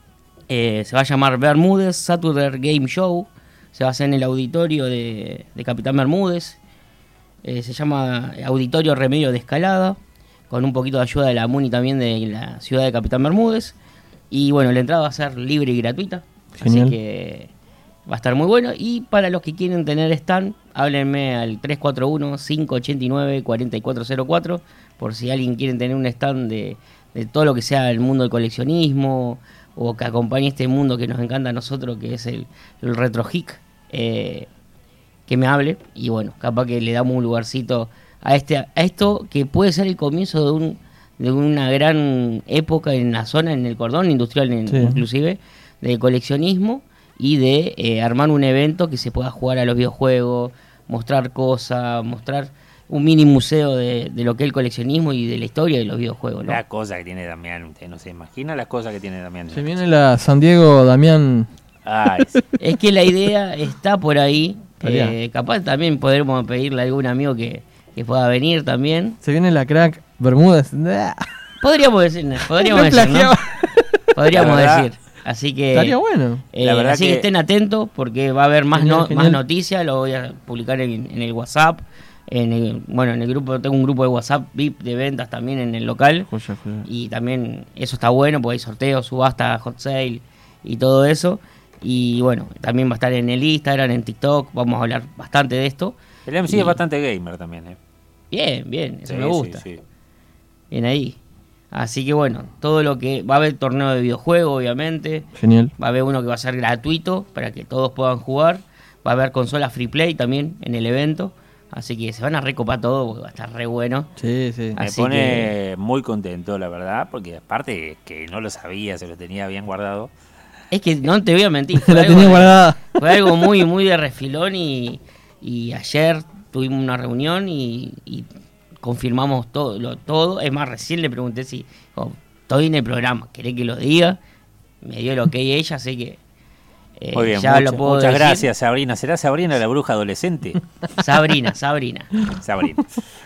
[SPEAKER 3] Eh, se va a llamar Bermúdez Saturday Game Show. Se va a hacer en el auditorio de, de Capitán Bermúdez. Eh, se llama Auditorio Remedio de Escalada, con un poquito de ayuda de la MUNI también de la ciudad de Capitán Bermúdez. Y bueno, la entrada va a ser libre y gratuita.
[SPEAKER 2] Genial.
[SPEAKER 3] Así que va a estar muy bueno. Y para los que quieren tener stand, háblenme al tres cuatro uno, cinco ocho nueve, cuatro cuatro cero cuatro. Por si alguien quiere tener un stand de, de todo lo que sea el mundo del coleccionismo, o que acompañe este mundo que nos encanta a nosotros, que es el, el retro geek. Eh, que me hable, y bueno, capaz que le damos un lugarcito a este a esto que puede ser el comienzo de un de una gran época en la zona, en el cordón industrial en-
[SPEAKER 2] Sí.
[SPEAKER 3] inclusive, de coleccionismo y de eh, armar un evento que se pueda jugar a los videojuegos, mostrar cosas, mostrar un mini museo de, de lo que es el coleccionismo y de la historia de los videojuegos, ¿no?
[SPEAKER 1] La cosa que tiene Damián, usted no se imagina las cosas que tiene Damián.
[SPEAKER 2] Se viene la San Diego Damián.
[SPEAKER 1] Ay, sí.
[SPEAKER 3] Es que la idea está por ahí.
[SPEAKER 2] Estaría.
[SPEAKER 3] Eh, capaz también podremos pedirle a algún amigo que, que pueda venir también.
[SPEAKER 2] Se viene la crack Bermúdez.
[SPEAKER 3] Podríamos decir, podríamos
[SPEAKER 2] Me
[SPEAKER 3] decir, ¿no?
[SPEAKER 2] plagiaba.
[SPEAKER 3] Podríamos
[SPEAKER 1] La verdad,
[SPEAKER 3] decir. Así que,
[SPEAKER 2] Estaría bueno.
[SPEAKER 3] eh,
[SPEAKER 1] La verdad
[SPEAKER 3] así que,
[SPEAKER 1] que-
[SPEAKER 3] estén atentos porque va a haber más,
[SPEAKER 2] Genial,
[SPEAKER 3] no-
[SPEAKER 2] genial.
[SPEAKER 3] más noticias. Lo voy a publicar en, en el WhatsApp. En el, bueno, en el grupo, tengo un grupo de WhatsApp V I P de ventas también en el local.
[SPEAKER 2] Joya, joya.
[SPEAKER 3] Y también eso está bueno porque hay sorteos, subasta, hot sale y todo eso. Y bueno, también va a estar en el Instagram, en TikTok. Vamos a hablar bastante de esto.
[SPEAKER 1] El M C
[SPEAKER 3] Y-
[SPEAKER 1] es bastante gamer también, ¿eh?
[SPEAKER 3] Bien, bien, eso
[SPEAKER 1] Sí,
[SPEAKER 3] me gusta.
[SPEAKER 1] sí, sí.
[SPEAKER 3] Bien ahí. Así que bueno, todo lo que... Va a haber torneo de videojuegos, obviamente.
[SPEAKER 2] Genial.
[SPEAKER 3] Va a haber uno que va a ser gratuito para que todos puedan jugar. Va a haber consolas free play también en el evento. Así que se van a recopar todo porque va a estar re bueno.
[SPEAKER 2] Sí, sí.
[SPEAKER 1] Me
[SPEAKER 3] Así
[SPEAKER 1] pone muy contento, la verdad, porque aparte que no lo sabía, se lo tenía bien guardado.
[SPEAKER 3] Es que no te voy a mentir. fue
[SPEAKER 2] La
[SPEAKER 3] algo
[SPEAKER 2] tenía
[SPEAKER 3] de-
[SPEAKER 2] guardada.
[SPEAKER 3] Fue algo muy, muy de refilón y, y ayer tuvimos una reunión y, y confirmamos todo, lo, todo. Es más, recién le pregunté si oh, estoy en el programa, ¿querés que lo diga? Me dio el ok ella, así que eh,
[SPEAKER 1] Muy bien,
[SPEAKER 3] ya
[SPEAKER 1] mucha-
[SPEAKER 3] lo puedo
[SPEAKER 1] muchas
[SPEAKER 3] decir.
[SPEAKER 1] gracias, Sabrina. ¿Será Sabrina la bruja adolescente?
[SPEAKER 3] Sabrina, Sabrina.
[SPEAKER 1] Sabrina.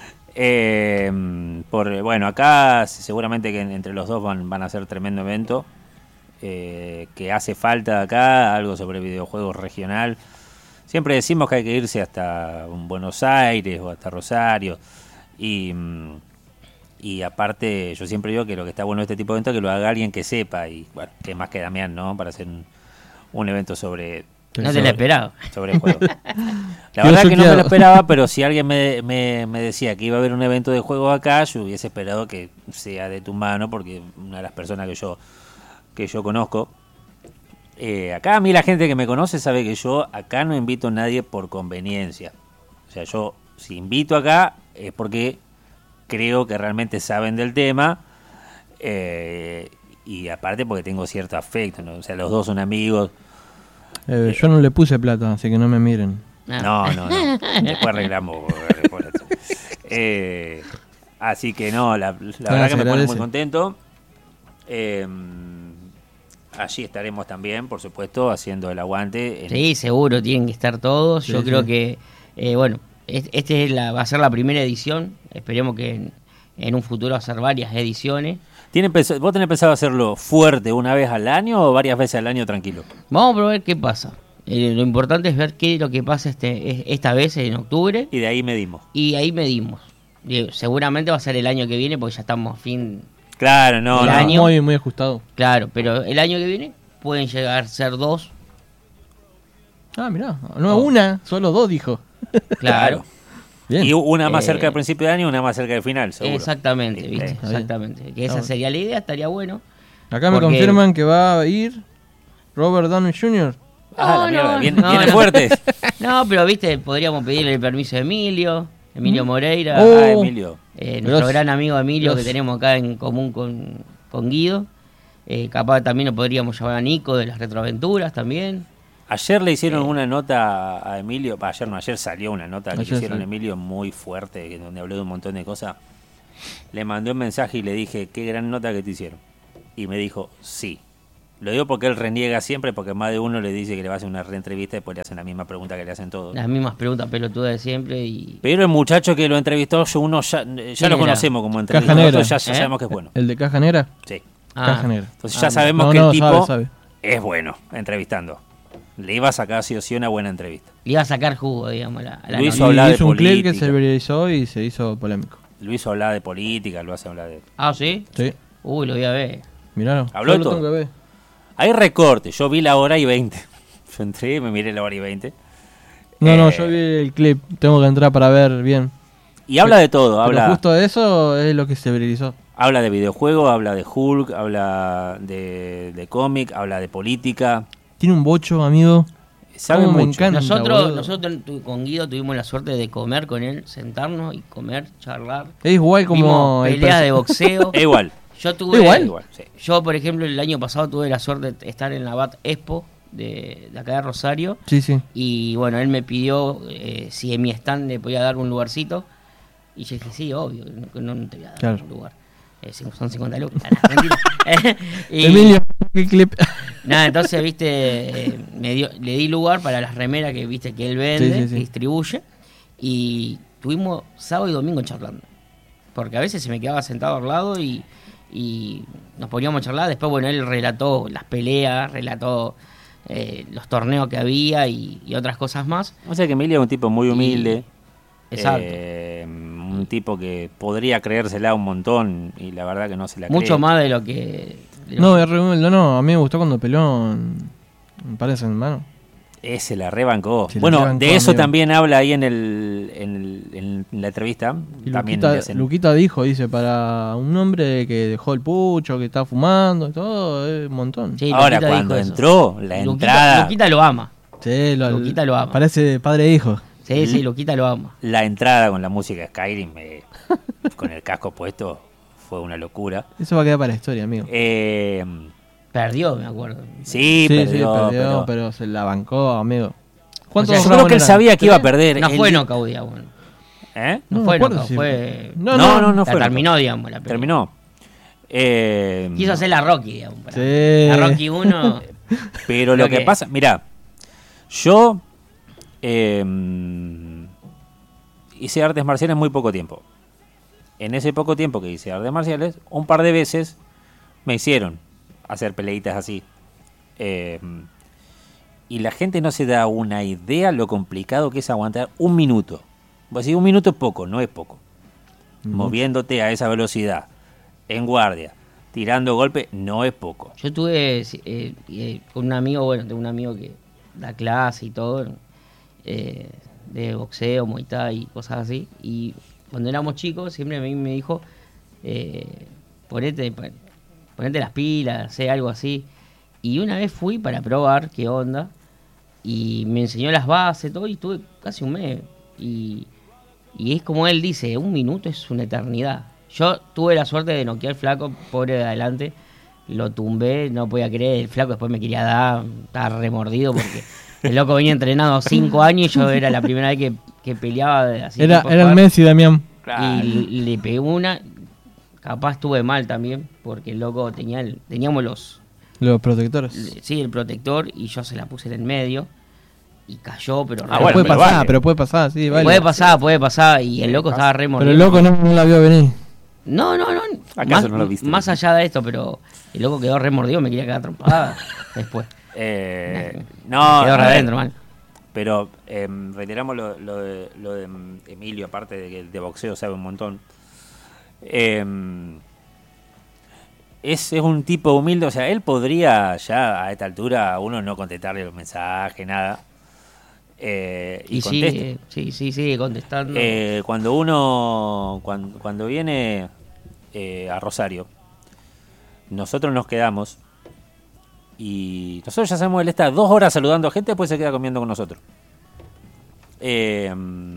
[SPEAKER 1] Eh, por, bueno, acá seguramente que entre los dos van, van a hacer tremendo evento. Eh, que hace falta acá, algo sobre videojuegos regional. Siempre decimos que hay que irse hasta un Buenos Aires o hasta Rosario. Y, mm, y aparte, yo siempre digo que lo que está bueno de este tipo de evento es que lo haga alguien que sepa. Y bueno, que más que Damián, ¿no? Para hacer un, un evento sobre.
[SPEAKER 3] No te
[SPEAKER 1] sobre-
[SPEAKER 3] lo esperaba.
[SPEAKER 1] sobre juegos. La
[SPEAKER 2] Quedó
[SPEAKER 1] verdad que no me
[SPEAKER 2] choqueado.
[SPEAKER 1] lo esperaba, pero si alguien me, me, me decía que iba a haber un evento de juegos acá, yo hubiese esperado que sea de tu mano, porque una de las personas que yo que yo conozco, eh, acá a mí la gente que me conoce sabe que yo acá no invito a nadie por conveniencia. O sea, yo si invito acá es porque creo que realmente saben del tema, eh, y aparte porque tengo cierto afecto, ¿no? O sea, los dos son amigos.
[SPEAKER 2] Eh, yo no le puse plata, así que no me miren.
[SPEAKER 3] Ah.
[SPEAKER 1] No, no, no. Después arreglamos. por eso. Eh, así que no, la, la verdad
[SPEAKER 2] Gracias,
[SPEAKER 1] que me pone muy
[SPEAKER 2] agradece.
[SPEAKER 1] contento. Eh, allí estaremos también, por supuesto, haciendo el aguante. en-
[SPEAKER 3] Sí, seguro, tienen que estar todos.
[SPEAKER 2] Sí,
[SPEAKER 3] Yo
[SPEAKER 2] sí.
[SPEAKER 3] creo que, eh, bueno, es- este es la, va a ser la primera edición. Esperemos que en, en un futuro hacer varias ediciones.
[SPEAKER 1] ¿Tiene pens- ¿Vos tenés pensado hacerlo fuerte una vez al año o varias veces al año tranquilo?
[SPEAKER 3] Vamos a probar qué pasa. Eh, lo importante es ver qué es lo que pasa este, es- esta vez en octubre
[SPEAKER 1] Y de ahí medimos.
[SPEAKER 3] y ahí medimos. Digo, seguramente va a ser el año que viene porque ya estamos a fin.
[SPEAKER 1] Claro, no,
[SPEAKER 3] El
[SPEAKER 1] no.
[SPEAKER 3] año.
[SPEAKER 2] Muy, muy ajustado.
[SPEAKER 3] Claro, pero el año que viene pueden llegar a ser dos.
[SPEAKER 2] Ah, mirá. No, una, solo dos dijo.
[SPEAKER 3] Claro.
[SPEAKER 2] Bien.
[SPEAKER 1] Y una más
[SPEAKER 3] Eh,
[SPEAKER 1] cerca del principio de año y una más cerca del final, seguro.
[SPEAKER 3] Exactamente,
[SPEAKER 1] Sí,
[SPEAKER 3] ¿viste?
[SPEAKER 1] sí.
[SPEAKER 2] Está bien.
[SPEAKER 3] Exactamente. Que
[SPEAKER 2] Está
[SPEAKER 3] esa
[SPEAKER 2] bueno.
[SPEAKER 3] sería la idea, estaría bueno.
[SPEAKER 2] Acá me
[SPEAKER 3] porque-
[SPEAKER 2] confirman que va a ir Robert Downey junior
[SPEAKER 1] Ah, la
[SPEAKER 3] No,
[SPEAKER 1] mierda,
[SPEAKER 3] no,
[SPEAKER 1] viene,
[SPEAKER 3] no,
[SPEAKER 1] viene
[SPEAKER 3] no.
[SPEAKER 1] fuerte.
[SPEAKER 3] No, pero viste, podríamos pedirle el permiso a Emilio, Emilio Moreira,
[SPEAKER 2] Oh.
[SPEAKER 1] Ah, Emilio.
[SPEAKER 3] eh, nuestro
[SPEAKER 2] Dios.
[SPEAKER 3] gran amigo Emilio
[SPEAKER 2] Dios.
[SPEAKER 3] que tenemos acá en común con, con Guido. Eh, capaz también lo podríamos llamar a Nico de las retroaventuras también.
[SPEAKER 1] Ayer le hicieron
[SPEAKER 3] Eh.
[SPEAKER 1] una nota a Emilio, bah, ayer no, ayer salió una nota que le
[SPEAKER 2] Ayer
[SPEAKER 1] hicieron a
[SPEAKER 2] sí.
[SPEAKER 1] Emilio muy fuerte, que- donde habló de un montón de cosas. Le mandé un mensaje y le dije, qué gran nota que te hicieron. Y me dijo, sí. Lo digo porque él reniega siempre, porque más de uno le dice que le va a hacer una reentrevista y después le hacen la misma pregunta que le hacen todos.
[SPEAKER 3] Las mismas preguntas pelotudas de siempre y...
[SPEAKER 1] Pero el muchacho que lo entrevistó, yo- uno ya, ya lo
[SPEAKER 3] era?
[SPEAKER 1] conocemos como
[SPEAKER 2] Caja
[SPEAKER 1] entrevistador,
[SPEAKER 2] Negra.
[SPEAKER 1] nosotros ya, ya
[SPEAKER 3] ¿Eh?
[SPEAKER 1] sabemos que es bueno.
[SPEAKER 2] ¿El de Caja Negra?
[SPEAKER 1] Sí.
[SPEAKER 3] Ah,
[SPEAKER 2] Caja Negra.
[SPEAKER 1] Entonces ya
[SPEAKER 3] Ah,
[SPEAKER 1] sabemos
[SPEAKER 2] no,
[SPEAKER 1] que
[SPEAKER 2] no,
[SPEAKER 1] el tipo
[SPEAKER 2] sabe, sabe.
[SPEAKER 1] es bueno entrevistando. Le iba a sacar sí o sí una buena entrevista.
[SPEAKER 3] le iba a sacar jugo, digamos, a la, a la
[SPEAKER 1] Lo
[SPEAKER 3] nota.
[SPEAKER 1] hizo hablar
[SPEAKER 2] Y
[SPEAKER 1] de
[SPEAKER 2] hizo un clip que
[SPEAKER 1] política.
[SPEAKER 2] se viralizó y se hizo polémico.
[SPEAKER 1] Lo hizo hablar de política, lo hace hablar de...
[SPEAKER 3] Ah, ¿sí?
[SPEAKER 2] Sí,
[SPEAKER 3] Uy, lo voy a ver.
[SPEAKER 2] miralo.
[SPEAKER 1] Habló
[SPEAKER 2] Yo
[SPEAKER 1] de
[SPEAKER 2] lo
[SPEAKER 1] todo.
[SPEAKER 2] tengo que ver.
[SPEAKER 1] Hay recortes, yo vi la hora y veinte. Yo entré y me miré la hora y veinte.
[SPEAKER 2] No, no,
[SPEAKER 1] Eh,
[SPEAKER 2] yo vi el clip. Tengo que entrar para ver bien.
[SPEAKER 1] Y habla de todo,
[SPEAKER 2] Pero
[SPEAKER 1] habla...
[SPEAKER 2] justo eso es lo que se viralizó.
[SPEAKER 1] Habla de videojuegos, habla de Hulk, habla de, de cómic, habla de política.
[SPEAKER 2] Tiene un bocho, amigo.
[SPEAKER 1] Sabe
[SPEAKER 2] Cómo me
[SPEAKER 1] mucho.
[SPEAKER 2] encanta.
[SPEAKER 3] Nosotros,
[SPEAKER 2] boludo.
[SPEAKER 3] nosotros tu- con Guido tuvimos la suerte de comer con él, sentarnos y comer, charlar.
[SPEAKER 2] Es igual como
[SPEAKER 3] Vimos
[SPEAKER 2] el
[SPEAKER 3] peleas
[SPEAKER 2] perso-
[SPEAKER 3] de boxeo.
[SPEAKER 1] Es igual.
[SPEAKER 3] Yo tuve,
[SPEAKER 2] ¿Es igual?
[SPEAKER 1] Igual, sí.
[SPEAKER 3] yo por ejemplo el año pasado tuve la suerte de estar en la Bat Expo de, de acá de Rosario
[SPEAKER 2] Sí, sí.
[SPEAKER 3] y bueno, él me pidió eh, si en mi stand le podía dar un lugarcito y yo dije, sí, obvio, no, no, no te voy a dar
[SPEAKER 2] Claro.
[SPEAKER 3] un lugar. Eh, son cincuenta lucas. Mentira. Y-
[SPEAKER 2] Emilio, ¿qué clip?
[SPEAKER 3] Nada, entonces, viste, eh, me dio, le di lugar para las remeras que viste que él vende,
[SPEAKER 2] Sí, sí, sí.
[SPEAKER 3] que distribuye, y tuvimos sábado y domingo charlando. Porque a veces se me quedaba sentado al lado y, y nos poníamos a charlar. Después, bueno, él relató las peleas, relató eh, los torneos que había y, y otras cosas más.
[SPEAKER 1] O sea que Emilio es un tipo muy humilde.
[SPEAKER 3] Exacto.
[SPEAKER 1] eh, un tipo que podría creérsela un montón y la verdad que no se la
[SPEAKER 3] Mucho
[SPEAKER 1] cree.
[SPEAKER 3] más de lo que... de lo
[SPEAKER 2] No,
[SPEAKER 3] que-
[SPEAKER 2] es re humilde. no, a mí me gustó cuando peleó en, me parece, hermano.
[SPEAKER 1] Ese la rebancó.
[SPEAKER 2] Se la
[SPEAKER 1] bueno,
[SPEAKER 2] rebancó,
[SPEAKER 1] de eso
[SPEAKER 2] amigo.
[SPEAKER 1] también habla ahí en, el, en, el- en la entrevista.
[SPEAKER 2] Y
[SPEAKER 1] También
[SPEAKER 2] Luquita,
[SPEAKER 1] le hacen-
[SPEAKER 2] Luquita dijo, dice, para un hombre que dejó el pucho, que está fumando y todo, es un montón.
[SPEAKER 3] Sí,
[SPEAKER 1] Ahora,
[SPEAKER 3] Luquita
[SPEAKER 1] cuando
[SPEAKER 3] dijo eso.
[SPEAKER 1] entró, la
[SPEAKER 3] Luquita-
[SPEAKER 1] entrada...
[SPEAKER 3] Luquita lo ama.
[SPEAKER 2] Sí, lo,
[SPEAKER 3] Luquita lo ama.
[SPEAKER 2] Parece padre e hijo.
[SPEAKER 3] Sí, sí, Luquita lo ama.
[SPEAKER 1] La entrada con la música de Skyrim, eh, con el casco puesto, fue una locura.
[SPEAKER 2] Eso va a quedar para la historia, amigo.
[SPEAKER 1] Eh,
[SPEAKER 3] Perdió, me acuerdo.
[SPEAKER 1] sí,
[SPEAKER 2] sí,
[SPEAKER 1] perdió,
[SPEAKER 2] sí, perdió,
[SPEAKER 1] pero-
[SPEAKER 2] pero... se la bancó, amigo.
[SPEAKER 3] O sea,
[SPEAKER 1] yo creo
[SPEAKER 2] rounds
[SPEAKER 1] que él
[SPEAKER 2] eran?
[SPEAKER 1] sabía que iba a
[SPEAKER 2] ¿Tres?
[SPEAKER 1] perder.
[SPEAKER 3] No
[SPEAKER 1] Él-
[SPEAKER 3] fue knockout, digamos.
[SPEAKER 1] ¿Eh?
[SPEAKER 3] No,
[SPEAKER 2] No
[SPEAKER 3] fue
[SPEAKER 2] me acuerdo
[SPEAKER 3] knockout,
[SPEAKER 2] si-
[SPEAKER 3] fue...
[SPEAKER 2] No,
[SPEAKER 1] No, no, no
[SPEAKER 3] la
[SPEAKER 1] fue.
[SPEAKER 3] terminó, digamos, la pelea.
[SPEAKER 1] Terminó. Eh,
[SPEAKER 3] Quiso hacer la Rocky, digamos. para-
[SPEAKER 2] Sí.
[SPEAKER 3] La Rocky uno.
[SPEAKER 1] Pero lo
[SPEAKER 3] Lo
[SPEAKER 1] que
[SPEAKER 3] que-
[SPEAKER 1] pasa, mira, yo eh, hice artes marciales muy poco tiempo. En ese poco tiempo que hice artes marciales, un par de veces me hicieron hacer peleitas así. Eh, y la gente no se da una idea lo complicado que es aguantar un minuto. Pues sí, un minuto es poco, no es poco. Moviéndote a esa velocidad, en guardia, tirando golpes, no es poco.
[SPEAKER 3] Yo tuve eh, eh, con un amigo, bueno, tengo un amigo que da clase y todo, eh, de boxeo, muay thai y cosas así. Y cuando éramos chicos, siempre a mí me dijo, eh, ponete, ponete las pilas, sé algo así. Y una vez fui para probar qué onda, y me enseñó las bases, todo, y estuve casi un mes. Y, y es como él dice, un minuto es una eternidad. Yo tuve la suerte de noquear al flaco, pobre de adelante, lo tumbé, no podía creer, el flaco después me quería dar, estaba remordido porque el loco venía entrenado cinco años y yo era la primera vez que, que peleaba de- así.
[SPEAKER 2] Era,
[SPEAKER 3] tipo
[SPEAKER 2] era el
[SPEAKER 3] sparring,
[SPEAKER 2] Messi, Damián.
[SPEAKER 3] y le, le pegué una, capaz estuve mal también, porque el loco tenía el, teníamos los,
[SPEAKER 2] Los protectores.
[SPEAKER 3] sí, el protector y yo se la puse en el medio y cayó, pero
[SPEAKER 1] Ah,
[SPEAKER 3] re-
[SPEAKER 1] bueno,
[SPEAKER 2] puede
[SPEAKER 1] pero
[SPEAKER 2] pasar,
[SPEAKER 1] vale.
[SPEAKER 2] pero puede pasar, sí, vale.
[SPEAKER 3] puede pasar, puede pasar y el loco
[SPEAKER 1] pasa.
[SPEAKER 3] estaba re
[SPEAKER 2] Pero
[SPEAKER 3] mordido.
[SPEAKER 2] el loco no, no la vio venir.
[SPEAKER 3] No, no, no.
[SPEAKER 1] ¿Acaso
[SPEAKER 3] Más,
[SPEAKER 1] no lo viste?
[SPEAKER 3] más allá de esto, pero el loco quedó re mordido, me quería quedar trompada después.
[SPEAKER 1] Eh, no,
[SPEAKER 3] quedó
[SPEAKER 1] a
[SPEAKER 3] re
[SPEAKER 1] ver,
[SPEAKER 3] adentro, mal.
[SPEAKER 1] pero eh, reiteramos lo, lo de, lo de Emilio, aparte de que de boxeo sabe un montón. Eh, es, es un tipo humilde, o sea, él podría ya a esta altura uno no contestarle los mensajes, nada. Eh, y
[SPEAKER 3] Y
[SPEAKER 1] contesta.
[SPEAKER 3] sigue, sí, sí, sigue contestando.
[SPEAKER 1] Eh, cuando uno, cuando, cuando viene eh, a Rosario, nosotros nos quedamos y nosotros ya sabemos, él está dos horas saludando a gente, después se queda comiendo con nosotros. Eh,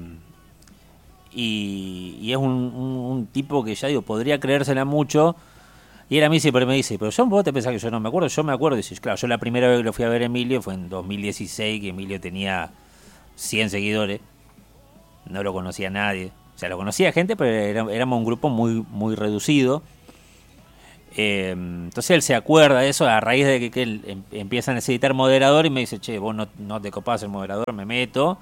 [SPEAKER 1] y, y es un, un, un tipo que ya digo, podría creérsela mucho. Y él a mí siempre me dice, pero John, vos te pensás que yo no me acuerdo. Yo me acuerdo. Y dices, claro, yo la primera vez que lo fui a ver a Emilio fue en dos mil dieciséis, que Emilio tenía cien seguidores. No lo conocía nadie. O sea, lo conocía gente, pero era- éramos un grupo muy, muy reducido. Eh, entonces él se acuerda de eso a raíz de que, que él em, empieza a necesitar moderador y me dice, che, vos no, no te copás el moderador, me meto.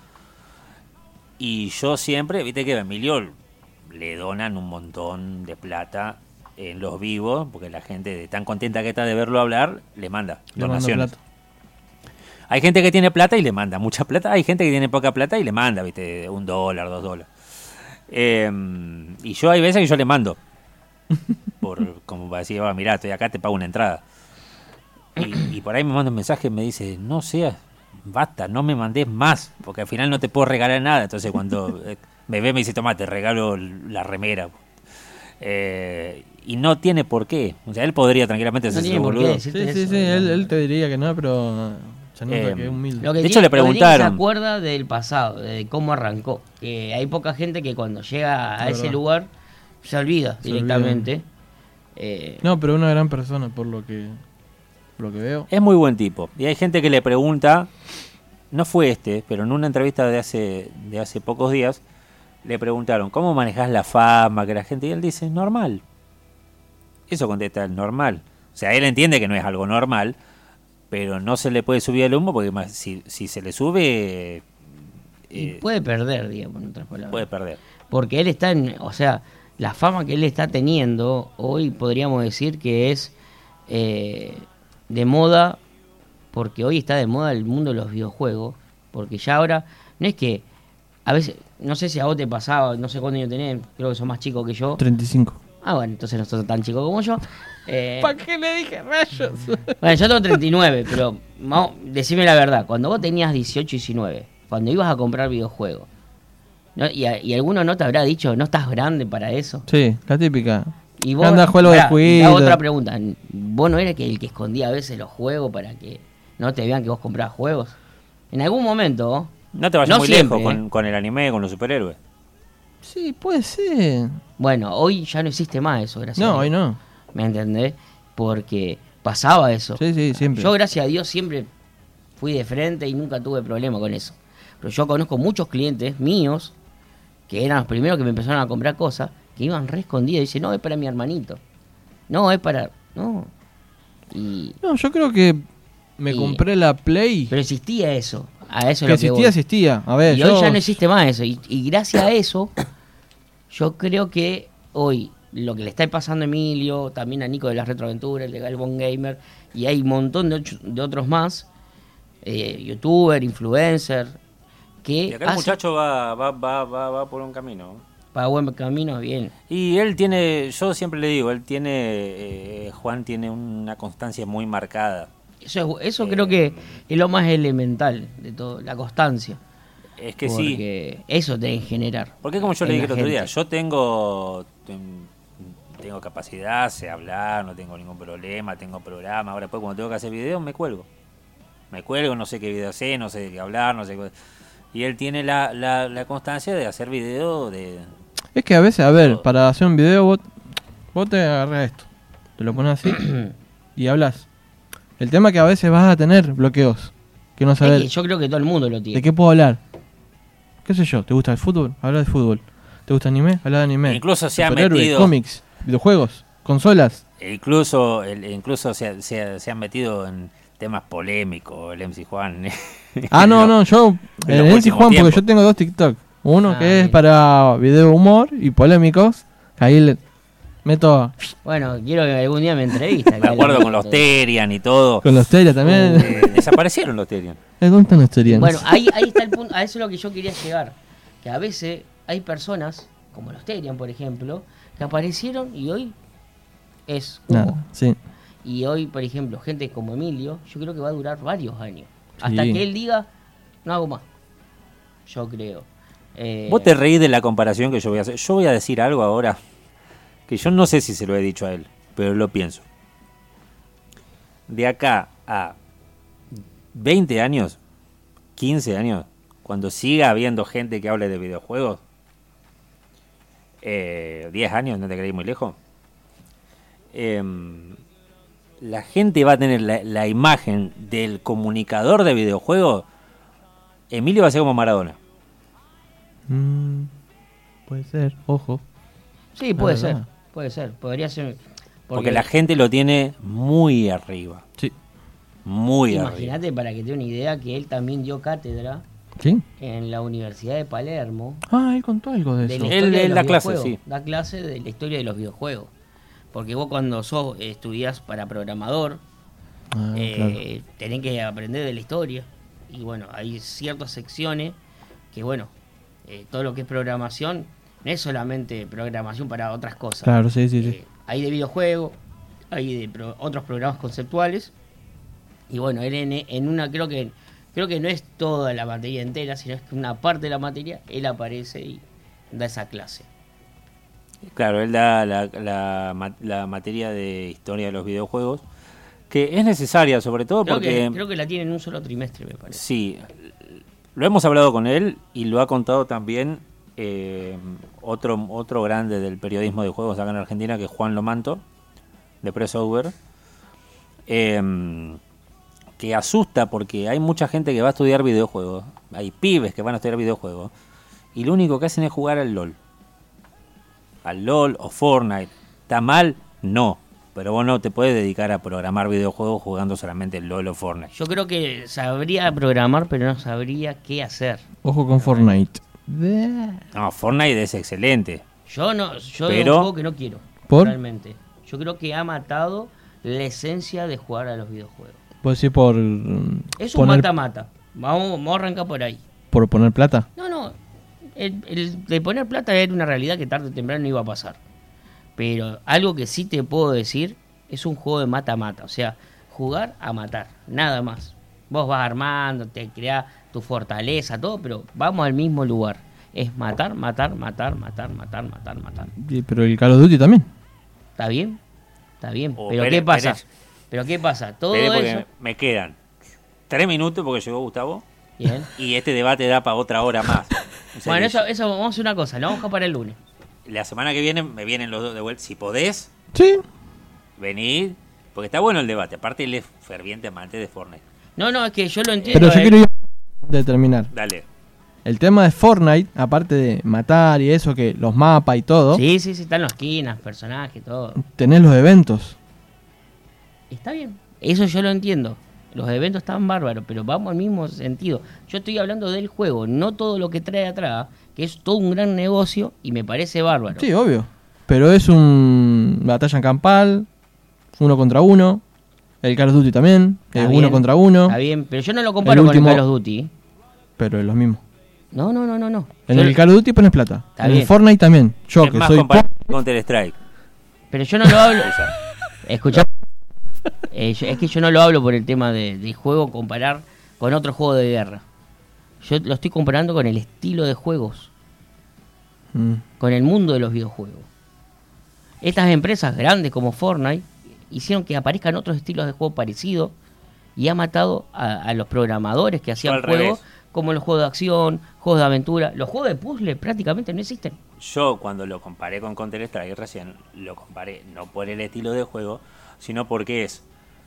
[SPEAKER 1] Y yo siempre, viste que a Emilio le donan un montón de plata en los vivos, porque la gente de tan contenta que está de verlo hablar, le manda
[SPEAKER 2] Le
[SPEAKER 1] donaciones.
[SPEAKER 2] mando plata.
[SPEAKER 1] Hay gente que tiene plata y le manda mucha plata, hay gente que tiene poca plata y le manda, viste, un dólar, dos dólares. Eh, y yo hay veces que yo le mando. Por, como para decir, oh, mirá, estoy acá, te pago una entrada. Y, y por ahí me manda un mensaje y me dice, no seas, basta, no me mandes más, porque al final no te puedo regalar nada. Entonces cuando eh, me ve me dice, toma, te regalo la remera. Eh, y no tiene por qué. O sea, él podría tranquilamente
[SPEAKER 3] No
[SPEAKER 1] hacerse
[SPEAKER 3] tiene por qué
[SPEAKER 1] boludo.
[SPEAKER 3] decirte
[SPEAKER 2] Sí, sí,
[SPEAKER 3] eso,
[SPEAKER 2] sí,
[SPEAKER 3] ¿no?
[SPEAKER 2] él, él te diría que no, pero se nota
[SPEAKER 1] Eh,
[SPEAKER 2] que es humilde.
[SPEAKER 3] Lo que
[SPEAKER 1] De
[SPEAKER 3] tiene-
[SPEAKER 1] hecho, le
[SPEAKER 3] lo que tiene que
[SPEAKER 1] preguntaron.
[SPEAKER 3] se acuerda del pasado, de cómo arrancó. Que hay poca gente que cuando llega a
[SPEAKER 2] Es
[SPEAKER 3] ese
[SPEAKER 2] verdad.
[SPEAKER 3] lugar se olvida
[SPEAKER 2] Se
[SPEAKER 3] directamente. Eh,
[SPEAKER 2] No, pero una gran persona, por lo que, por lo que veo.
[SPEAKER 1] Es muy buen tipo. Y hay gente que le pregunta, no fue este, pero en una entrevista de hace, de hace pocos días, le preguntaron, ¿cómo manejás la fama? Que la gente, y él dice, normal. Eso contesta, normal. O sea, él entiende que no es algo normal, pero no se le puede subir el humo porque más, si, si se le sube,
[SPEAKER 3] y
[SPEAKER 1] eh,
[SPEAKER 3] puede perder, digamos, en otras palabras.
[SPEAKER 1] puede perder.
[SPEAKER 3] Porque él está en, o sea, la fama que él está teniendo hoy podríamos decir que es eh, de moda, porque hoy está de moda el mundo de los videojuegos, porque ya ahora no es que a veces, no sé si a vos te pasaba, no sé cuánto años tenés, creo que sos más chico que yo.
[SPEAKER 2] treinta y cinco.
[SPEAKER 3] Ah, bueno, entonces no sos tan chico como yo. Eh,
[SPEAKER 2] ¿Para qué le dije rayos?
[SPEAKER 3] bueno, yo tengo treinta y nueve, pero vamos, decime la verdad, cuando vos tenías dieciocho, diecinueve, cuando ibas a comprar videojuegos, ¿no? y, a- y alguno no te habrá dicho, no estás grande para eso.
[SPEAKER 2] Sí, la típica.
[SPEAKER 3] Y vos,
[SPEAKER 2] Anda a jugar
[SPEAKER 3] pará,
[SPEAKER 2] de
[SPEAKER 3] te
[SPEAKER 2] jueguito.
[SPEAKER 3] hago otra pregunta. ¿Vos no eres que el que escondía a veces los juegos para que no te vean que vos comprabas juegos? En algún momento,
[SPEAKER 1] No te vayas
[SPEAKER 3] No
[SPEAKER 1] muy
[SPEAKER 3] siempre,
[SPEAKER 1] lejos
[SPEAKER 3] ¿eh?
[SPEAKER 1] con, con el anime, con los superhéroes.
[SPEAKER 2] Sí, puede ser.
[SPEAKER 3] bueno, hoy ya no existe más eso, gracias a
[SPEAKER 2] No,
[SPEAKER 3] Dios.
[SPEAKER 2] hoy no.
[SPEAKER 3] ¿Me entendés? Porque pasaba eso.
[SPEAKER 2] Sí, sí, siempre.
[SPEAKER 3] Yo, gracias a Dios, siempre fui de frente y nunca tuve problema con eso. Pero yo conozco muchos clientes míos que eran los primeros que me empezaron a comprar cosas, que iban re escondidos y dicen, no, es para mi hermanito. No, es para... No. Y...
[SPEAKER 2] No, yo creo que me
[SPEAKER 3] Y-
[SPEAKER 2] compré la Play.
[SPEAKER 3] Pero existía eso. A eso es
[SPEAKER 2] Que
[SPEAKER 3] lo que
[SPEAKER 2] existía,
[SPEAKER 3] voy.
[SPEAKER 2] existía. A ver,
[SPEAKER 3] Y
[SPEAKER 2] yo...
[SPEAKER 3] hoy ya no existe más eso. Y, y gracias a eso, yo creo que hoy lo que le está pasando a Emilio, también a Nico de las Retroaventuras, el de Galbon Gamer, y hay un montón de, ocho- de otros más, eh, youtuber, influencer, que
[SPEAKER 1] Y acá el
[SPEAKER 3] hacen
[SPEAKER 1] muchacho va, va, va, va, va por un camino.
[SPEAKER 3] para buen camino bien.
[SPEAKER 1] Y él tiene, yo siempre le digo, él tiene, eh, Juan tiene una constancia muy marcada.
[SPEAKER 3] Eso, es- eso
[SPEAKER 1] Eh,
[SPEAKER 3] creo que es lo más elemental de todo, la constancia.
[SPEAKER 1] Es que sí.
[SPEAKER 3] Porque eso te debe generar.
[SPEAKER 1] Porque como yo
[SPEAKER 3] en
[SPEAKER 1] le dije
[SPEAKER 3] la
[SPEAKER 1] el otro día,
[SPEAKER 3] gente.
[SPEAKER 1] yo tengo ten- tengo capacidad, sé hablar, no tengo ningún problema, tengo programa. Ahora después cuando tengo que hacer videos me cuelgo. Me cuelgo, no sé qué video hacer, no sé de qué hablar, no sé qué. Y él tiene la, la, la constancia de hacer video de...
[SPEAKER 2] Es que a veces, a ver,
[SPEAKER 1] Todo.
[SPEAKER 2] para hacer un video vos, vos te agarras esto, te lo pones así y hablas. El tema es que a veces vas a tener bloqueos, que no
[SPEAKER 3] Es
[SPEAKER 2] sabes
[SPEAKER 3] que yo creo que todo el mundo lo tiene.
[SPEAKER 2] de qué puedo hablar. ¿Qué sé yo? ¿Te gusta el fútbol? Habla de fútbol. ¿Te gusta anime? Habla de anime.
[SPEAKER 1] Incluso se ha
[SPEAKER 2] Superhéroes,
[SPEAKER 1] metido-
[SPEAKER 2] cómics, videojuegos, consolas.
[SPEAKER 1] E incluso el, incluso se, ha- se, ha- se han metido en temas polémicos, el M C Juan.
[SPEAKER 2] Ah, no, no, yo,
[SPEAKER 1] en
[SPEAKER 2] el
[SPEAKER 1] los
[SPEAKER 2] N C
[SPEAKER 1] últimos
[SPEAKER 2] Juan, porque
[SPEAKER 1] tiempos.
[SPEAKER 2] yo tengo dos TikTok. Uno
[SPEAKER 3] Ah,
[SPEAKER 2] que es
[SPEAKER 3] bien.
[SPEAKER 2] para video humor y polémicos. que Ahí le meto
[SPEAKER 3] Bueno, quiero que algún día me entrevista.
[SPEAKER 1] Me acuerdo con los Terian y todo.
[SPEAKER 2] con los Teria también.
[SPEAKER 1] Eh, desaparecieron los Terian.
[SPEAKER 2] ¿Dónde están los Terians?
[SPEAKER 3] Bueno, ahí, ahí está el punto, a eso es lo que yo quería llegar. Que a veces hay personas, como los Terian, por ejemplo, que aparecieron y hoy es humo.
[SPEAKER 2] Nada, sí.
[SPEAKER 3] Y hoy, por ejemplo, gente como Emilio, yo creo que va a durar varios años. Hasta
[SPEAKER 2] Sí.
[SPEAKER 3] que él diga, no hago más. Yo creo. Eh,
[SPEAKER 1] Vos te reís de la comparación que yo voy a hacer. Yo voy a decir algo ahora que yo no sé si se lo he dicho a él, pero lo pienso. De acá a veinte años, quince años, cuando siga habiendo gente que hable de videojuegos, eh, diez años, no te querés ir muy lejos, em, la gente va a tener la, la imagen del comunicador de videojuegos. Emilio va a ser como Maradona.
[SPEAKER 2] Mm, puede ser, ojo.
[SPEAKER 3] Sí, puede
[SPEAKER 2] La
[SPEAKER 3] ser,
[SPEAKER 2] verdad.
[SPEAKER 3] puede ser. Podría ser.
[SPEAKER 1] Porque la gente lo tiene muy arriba.
[SPEAKER 2] Sí.
[SPEAKER 1] Muy arriba.
[SPEAKER 3] Imagínate, para que te dé una idea, que él también dio cátedra
[SPEAKER 2] ¿Sí?
[SPEAKER 3] en la Universidad de Palermo.
[SPEAKER 2] Ah, él contó algo de
[SPEAKER 3] De
[SPEAKER 2] eso.
[SPEAKER 3] la
[SPEAKER 1] Él-
[SPEAKER 3] historia de
[SPEAKER 1] él
[SPEAKER 3] los
[SPEAKER 1] da clase,
[SPEAKER 3] videojuegos.
[SPEAKER 1] sí.
[SPEAKER 3] Da clase de la historia de los videojuegos. Porque vos cuando sos estudiás para programador,
[SPEAKER 2] Ah,
[SPEAKER 3] eh,
[SPEAKER 2] claro.
[SPEAKER 3] tenés que aprender de la historia. Y bueno, hay ciertas secciones que, bueno, eh, todo lo que es programación no es solamente programación para otras cosas.
[SPEAKER 2] Claro, sí, sí, sí.
[SPEAKER 3] Eh, hay de videojuegos, hay de pro- otros programas conceptuales. Y bueno, él en, en una, creo que creo que no es toda la materia entera, sino es que una parte de la materia, él aparece y da esa clase.
[SPEAKER 1] Claro, él da la, la, ma- la materia de historia de los videojuegos, que es necesaria sobre todo
[SPEAKER 3] Creo,
[SPEAKER 1] porque...
[SPEAKER 3] que, creo que la tiene en un solo trimestre, me parece.
[SPEAKER 1] Sí, lo hemos hablado con él y lo ha contado también eh, otro otro grande del periodismo de juegos acá en Argentina, que es Juan Lomanto, de Press Over, eh, que asusta porque hay mucha gente que va a estudiar videojuegos, hay pibes que van a estudiar videojuegos, y lo único que hacen es jugar al LOL. Al LOL o Fortnite. ¿Está mal? No. Pero vos no te puedes dedicar a programar videojuegos jugando solamente el LOL o Fortnite.
[SPEAKER 3] Yo creo que sabría programar, pero no sabría qué hacer.
[SPEAKER 2] Ojo con Fortnite.
[SPEAKER 1] No, Fortnite es excelente.
[SPEAKER 3] Yo no, yo
[SPEAKER 1] Pero-
[SPEAKER 3] es un juego que no quiero.
[SPEAKER 2] ¿Por?
[SPEAKER 3] Realmente. Yo creo que ha matado la esencia de jugar a los videojuegos.
[SPEAKER 2] ¿Puedo decir por mm,
[SPEAKER 3] Es un
[SPEAKER 2] poner,
[SPEAKER 3] mata-mata. Vamos, vamos a arrancar por ahí.
[SPEAKER 2] por poner plata?
[SPEAKER 3] No, no. El, el de poner plata era una realidad que tarde o temprano iba a pasar. Pero algo que sí te puedo decir es un juego de mata-mata. O sea, jugar a matar. Nada más. Vos vas armando, te creás tu fortaleza, todo, pero vamos al mismo lugar. Es matar, matar, matar, matar, matar, matar, matar.
[SPEAKER 2] Sí, pero el Call of Duty también.
[SPEAKER 3] ¿Está bien? Está bien.
[SPEAKER 1] Oh,
[SPEAKER 3] pero
[SPEAKER 1] Pérez,
[SPEAKER 3] ¿qué pasa?
[SPEAKER 1] Pérez.
[SPEAKER 3] Pero ¿qué pasa? Todo
[SPEAKER 1] Esperé porque
[SPEAKER 3] eso...
[SPEAKER 1] me quedan tres minutos porque llegó Gustavo
[SPEAKER 3] Bien.
[SPEAKER 1] y este debate da para otra hora más. O sea
[SPEAKER 3] Bueno,
[SPEAKER 1] que
[SPEAKER 3] eso, eso vamos a hacer una cosa. Lo vamos a dejar para el lunes.
[SPEAKER 1] la semana que viene me vienen los dos de vuelta. Si podés,
[SPEAKER 2] Sí.
[SPEAKER 1] venir, porque está bueno el debate. Aparte, él es ferviente amante de Fortnite.
[SPEAKER 3] No, no, es que yo lo entiendo.
[SPEAKER 2] Pero yo
[SPEAKER 3] eh.
[SPEAKER 2] quiero ir de terminar.
[SPEAKER 1] Dale.
[SPEAKER 2] El tema de Fortnite, aparte de matar y eso, que los mapas y todo,
[SPEAKER 3] Sí, sí, sí, están los esquinas, personajes, todo.
[SPEAKER 2] tenés los eventos.
[SPEAKER 3] Está bien. Eso yo lo entiendo. Los eventos están bárbaros, pero vamos al mismo sentido. Yo estoy hablando del juego, no todo lo que trae atrás, que es todo un gran negocio y me parece bárbaro.
[SPEAKER 2] Sí, obvio. Pero es un batalla en campal, uno contra uno. El Call of Duty también,
[SPEAKER 3] Está
[SPEAKER 2] es
[SPEAKER 3] bien,
[SPEAKER 2] uno contra uno.
[SPEAKER 3] Está bien, pero yo no lo comparo
[SPEAKER 2] El
[SPEAKER 3] con
[SPEAKER 2] último-
[SPEAKER 3] el Call of Duty.
[SPEAKER 2] Pero es lo mismo.
[SPEAKER 3] No, no, no, no, no.
[SPEAKER 2] En
[SPEAKER 3] Yo-
[SPEAKER 2] el Call of Duty pones plata.
[SPEAKER 3] Está
[SPEAKER 2] En
[SPEAKER 3] bien.
[SPEAKER 2] el Fortnite también. Yo
[SPEAKER 1] es
[SPEAKER 2] que
[SPEAKER 1] más
[SPEAKER 2] soy
[SPEAKER 1] comparable
[SPEAKER 2] po-
[SPEAKER 1] con Counter Strike.
[SPEAKER 3] Pero yo no lo hablo. Escuchá. Eh, yo- es que yo no lo hablo por el tema de, del juego comparar con otro juego de guerra. Yo lo estoy comparando con el estilo de juegos,
[SPEAKER 2] Mm.
[SPEAKER 3] con el mundo de los videojuegos. Estas empresas grandes como Fortnite hicieron que aparezcan otros estilos de juego parecidos y ha matado a, a los programadores que hacían
[SPEAKER 1] al
[SPEAKER 3] juegos
[SPEAKER 1] revés.
[SPEAKER 3] como los juegos de acción, juegos de aventura. Los juegos de puzzle prácticamente no existen.
[SPEAKER 1] Yo cuando lo comparé con Counter Strike recién, lo comparé no por el estilo de juego, sino porque es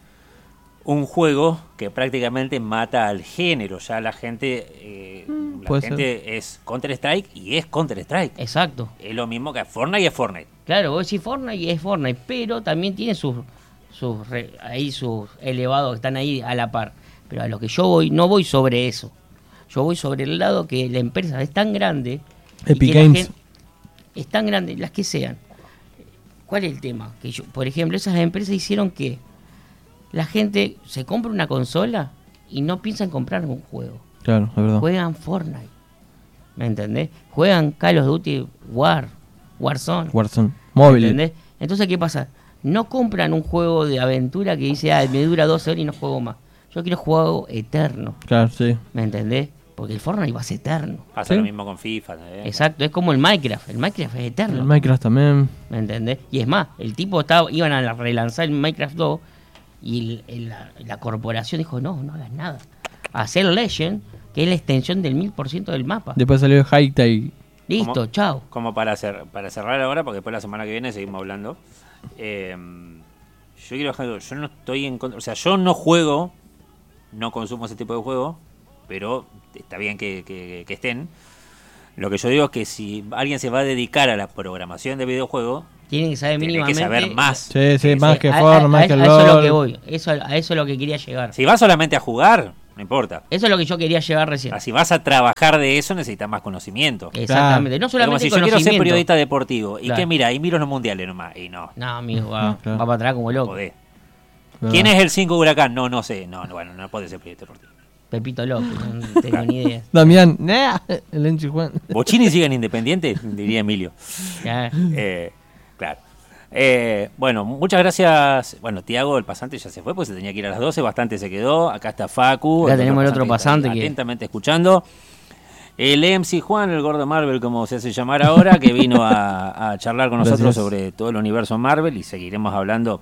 [SPEAKER 1] un juego que prácticamente mata al género. Ya la gente, eh, la
[SPEAKER 2] puede
[SPEAKER 1] gente es Counter Strike y es Counter Strike.
[SPEAKER 3] Exacto.
[SPEAKER 1] Es lo mismo que Fortnite y es Fortnite.
[SPEAKER 3] Claro, vos decís Fortnite y es Fortnite, pero también tiene sus, sus re- ahí sus elevados que están ahí a la par. Pero a lo que yo voy, no voy sobre eso. Yo voy sobre el lado que la empresa es tan grande. y
[SPEAKER 2] Epic
[SPEAKER 3] que la
[SPEAKER 2] Games.
[SPEAKER 3] gen- es tan grande, las que sean. ¿Cuál es el tema? Que yo, por ejemplo, esas empresas hicieron que la gente se compre una consola y no piensa en comprar un juego.
[SPEAKER 2] Claro, es verdad.
[SPEAKER 3] Juegan Fortnite. ¿Me entendés? Juegan Call of Duty War, Warzone.
[SPEAKER 2] Warzone. Móvil.
[SPEAKER 3] ¿Entendés? Entonces, ¿qué pasa? No compran un juego de aventura que dice, ah, me dura doce horas y no juego más. Yo quiero juego eterno,
[SPEAKER 2] Claro, sí.
[SPEAKER 3] ¿me entendés? Porque el Fortnite va a ser eterno.
[SPEAKER 1] Pasa
[SPEAKER 2] Sí.
[SPEAKER 1] lo mismo con FIFA. ¿eh?
[SPEAKER 3] Exacto, es como el Minecraft. El Minecraft es eterno,
[SPEAKER 2] El Minecraft también.
[SPEAKER 3] ¿me entendés? Y es más, el tipo estaba, iban a relanzar el Minecraft dos y el- el- la, la corporación dijo, no, no hagas nada. Hacer Legend, que es la extensión del mil por ciento del mapa.
[SPEAKER 2] Después salió Hytale.
[SPEAKER 3] Listo,
[SPEAKER 1] ¿Cómo?
[SPEAKER 3] chao.
[SPEAKER 1] Como para, cer- para cerrar ahora, porque después la semana que viene seguimos hablando. Eh, yo quiero dejar algo, yo no estoy en contra, o sea, yo no juego, no consumo ese tipo de juego, pero está bien que, que- que estén. Lo que yo digo es que si alguien se va a dedicar a la programación de videojuegos,
[SPEAKER 3] Tienen que saber
[SPEAKER 1] Tiene que
[SPEAKER 3] mínimamente.
[SPEAKER 1] saber más.
[SPEAKER 2] Sí, sí, más que
[SPEAKER 3] a,
[SPEAKER 2] Fortnite,
[SPEAKER 3] a-
[SPEAKER 2] más
[SPEAKER 3] a-
[SPEAKER 2] que
[SPEAKER 3] a
[SPEAKER 2] LOL.
[SPEAKER 3] eso es lo que voy. Eso, a eso es lo que quería llegar.
[SPEAKER 1] Si vas solamente a jugar, no importa.
[SPEAKER 3] Eso es lo que yo quería llegar recién.
[SPEAKER 1] Ah, si vas a trabajar de eso, necesitas más conocimiento.
[SPEAKER 3] Exactamente. No
[SPEAKER 1] Es como
[SPEAKER 3] solamente
[SPEAKER 1] si yo quiero ser
[SPEAKER 3] conocimiento.
[SPEAKER 1] periodista deportivo. ¿Y
[SPEAKER 3] Claro.
[SPEAKER 1] qué mira? Ahí miro los mundiales nomás. Y no,
[SPEAKER 3] No, amigo, va,
[SPEAKER 2] Ah, claro.
[SPEAKER 3] va para atrás como loco.
[SPEAKER 1] podés.
[SPEAKER 2] ¿Verdad?
[SPEAKER 1] ¿Quién es el cinco Huracán? No, no sé. No, no, bueno, no podés ser periodista deportivo.
[SPEAKER 3] Pepito López, no tengo ni idea.
[SPEAKER 2] Damián, nah, el Enchi Juan.
[SPEAKER 1] ¿Bochini sigue en Independiente? Diría Emilio.
[SPEAKER 3] Ya.
[SPEAKER 1] Eh, claro. Eh, bueno, muchas gracias. Bueno, Tiago, el pasante ya se fue, pues se tenía que ir a las doce, bastante se quedó. Acá está Facu.
[SPEAKER 3] Acá tenemos el otro
[SPEAKER 1] que
[SPEAKER 3] pasante
[SPEAKER 1] está
[SPEAKER 3] que-
[SPEAKER 1] atentamente escuchando. El M C Juan, el gordo Marvel, como se hace llamar ahora, que vino a, a charlar con nosotros
[SPEAKER 2] Gracias.
[SPEAKER 1] sobre todo el universo Marvel y seguiremos hablando.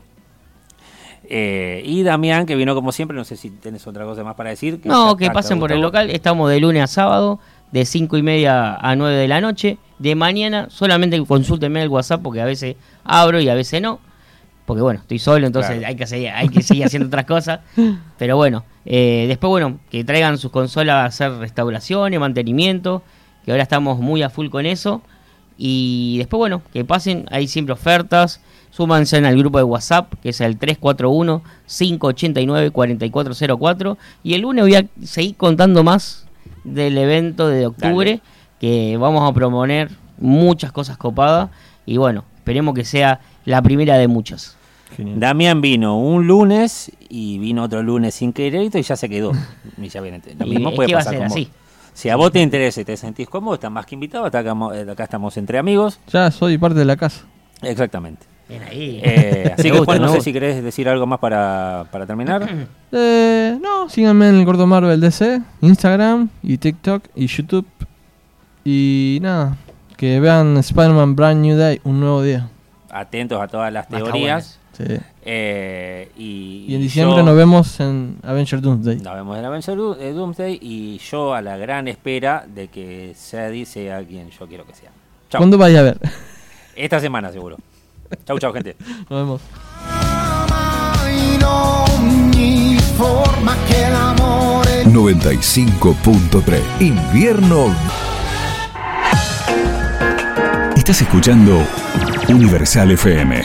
[SPEAKER 1] Eh, y Damián, que vino como siempre, no sé si tenés otra cosa más para decir.
[SPEAKER 3] No,
[SPEAKER 1] ya
[SPEAKER 3] que
[SPEAKER 1] está,
[SPEAKER 3] pasen por el
[SPEAKER 1] Gustavo.
[SPEAKER 3] local. Estamos de lunes a sábado, de cinco y media a nueve de la noche. De mañana, solamente consúltenme el WhatsApp porque a veces abro y a veces no. Porque bueno, estoy solo, entonces
[SPEAKER 1] Claro.
[SPEAKER 3] hay que seguir, hay que seguir haciendo otras cosas. Pero bueno, eh, después bueno, que traigan sus consolas a hacer restauraciones, mantenimiento, que ahora estamos muy a full con eso. Y después bueno, que pasen, hay siempre ofertas. Súmanse al grupo de WhatsApp, que es el tres cuatro uno, cinco ocho nueve, cuatro cuatro cero cuatro. Y el lunes voy a seguir contando más del evento de octubre,
[SPEAKER 1] Dale.
[SPEAKER 3] que vamos a proponer muchas cosas copadas. Y bueno, esperemos que sea la primera de muchas.
[SPEAKER 2] Genial.
[SPEAKER 1] Damián vino un lunes y vino otro lunes sin crédito y ya se quedó. Y ya viene. Lo
[SPEAKER 3] Y
[SPEAKER 1] mismo
[SPEAKER 3] es
[SPEAKER 1] puede
[SPEAKER 3] que va a
[SPEAKER 1] pasar
[SPEAKER 3] ser
[SPEAKER 1] con vos.
[SPEAKER 3] así.
[SPEAKER 1] Si a vos te interesa y te sentís cómodo, estás más que invitado. Acá, acá estamos entre amigos.
[SPEAKER 2] Ya soy parte de la casa.
[SPEAKER 1] Exactamente.
[SPEAKER 3] Bien ahí.
[SPEAKER 1] Eh, así
[SPEAKER 3] Me
[SPEAKER 1] que
[SPEAKER 3] gusta,
[SPEAKER 1] Juan, no
[SPEAKER 3] me
[SPEAKER 1] sé
[SPEAKER 3] gusta.
[SPEAKER 1] si querés decir algo más para, para terminar.
[SPEAKER 2] Eh, no, síganme en el Gordo Marvel D C, Instagram y TikTok y YouTube. Y nada, que vean Spider-Man Brand New Day, un nuevo día.
[SPEAKER 1] Atentos a todas las
[SPEAKER 3] Va a estar
[SPEAKER 1] teorías.
[SPEAKER 2] Sí.
[SPEAKER 1] Eh, y,
[SPEAKER 2] Y en diciembre
[SPEAKER 1] yo-
[SPEAKER 2] nos vemos en Avenger Doomsday.
[SPEAKER 1] Nos vemos en Avenger Do- eh, Doomsday y yo a la gran espera de que Sadie sea quien yo quiero que sea. Chau.
[SPEAKER 2] ¿Cuándo vaya a ver?
[SPEAKER 1] Esta semana seguro. Chau, chau, gente.
[SPEAKER 2] Nos vemos.
[SPEAKER 4] in ogni forma che l'amore
[SPEAKER 5] noventa y cinco punto tres Invierno. Estás escuchando Universal F M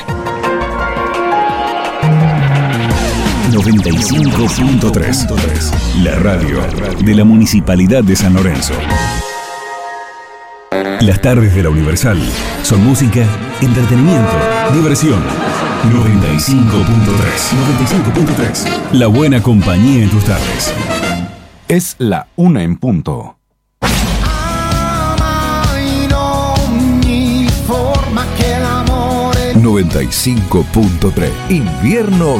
[SPEAKER 5] noventa y cinco punto tres, la radio de la Municipalidad de San Lorenzo. Las tardes de la Universal son música, entretenimiento, diversión. noventa y cinco punto tres. noventa y cinco punto tres. La buena compañía en tus tardes.
[SPEAKER 6] Es la una en punto.
[SPEAKER 4] ama in ogni forma che l'amore
[SPEAKER 5] noventa y cinco punto tres Invierno.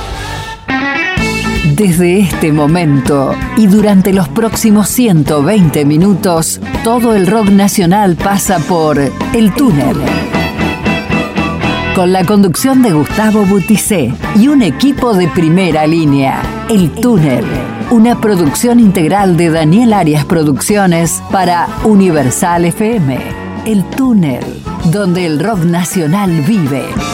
[SPEAKER 7] Desde este momento y durante los próximos ciento veinte minutos, todo el rock nacional pasa por El Túnel. Con la conducción de Gustavo Bouticé y un equipo de primera línea. El Túnel, una producción integral de Daniel Arias Producciones para Universal F M. El Túnel, donde el rock nacional vive.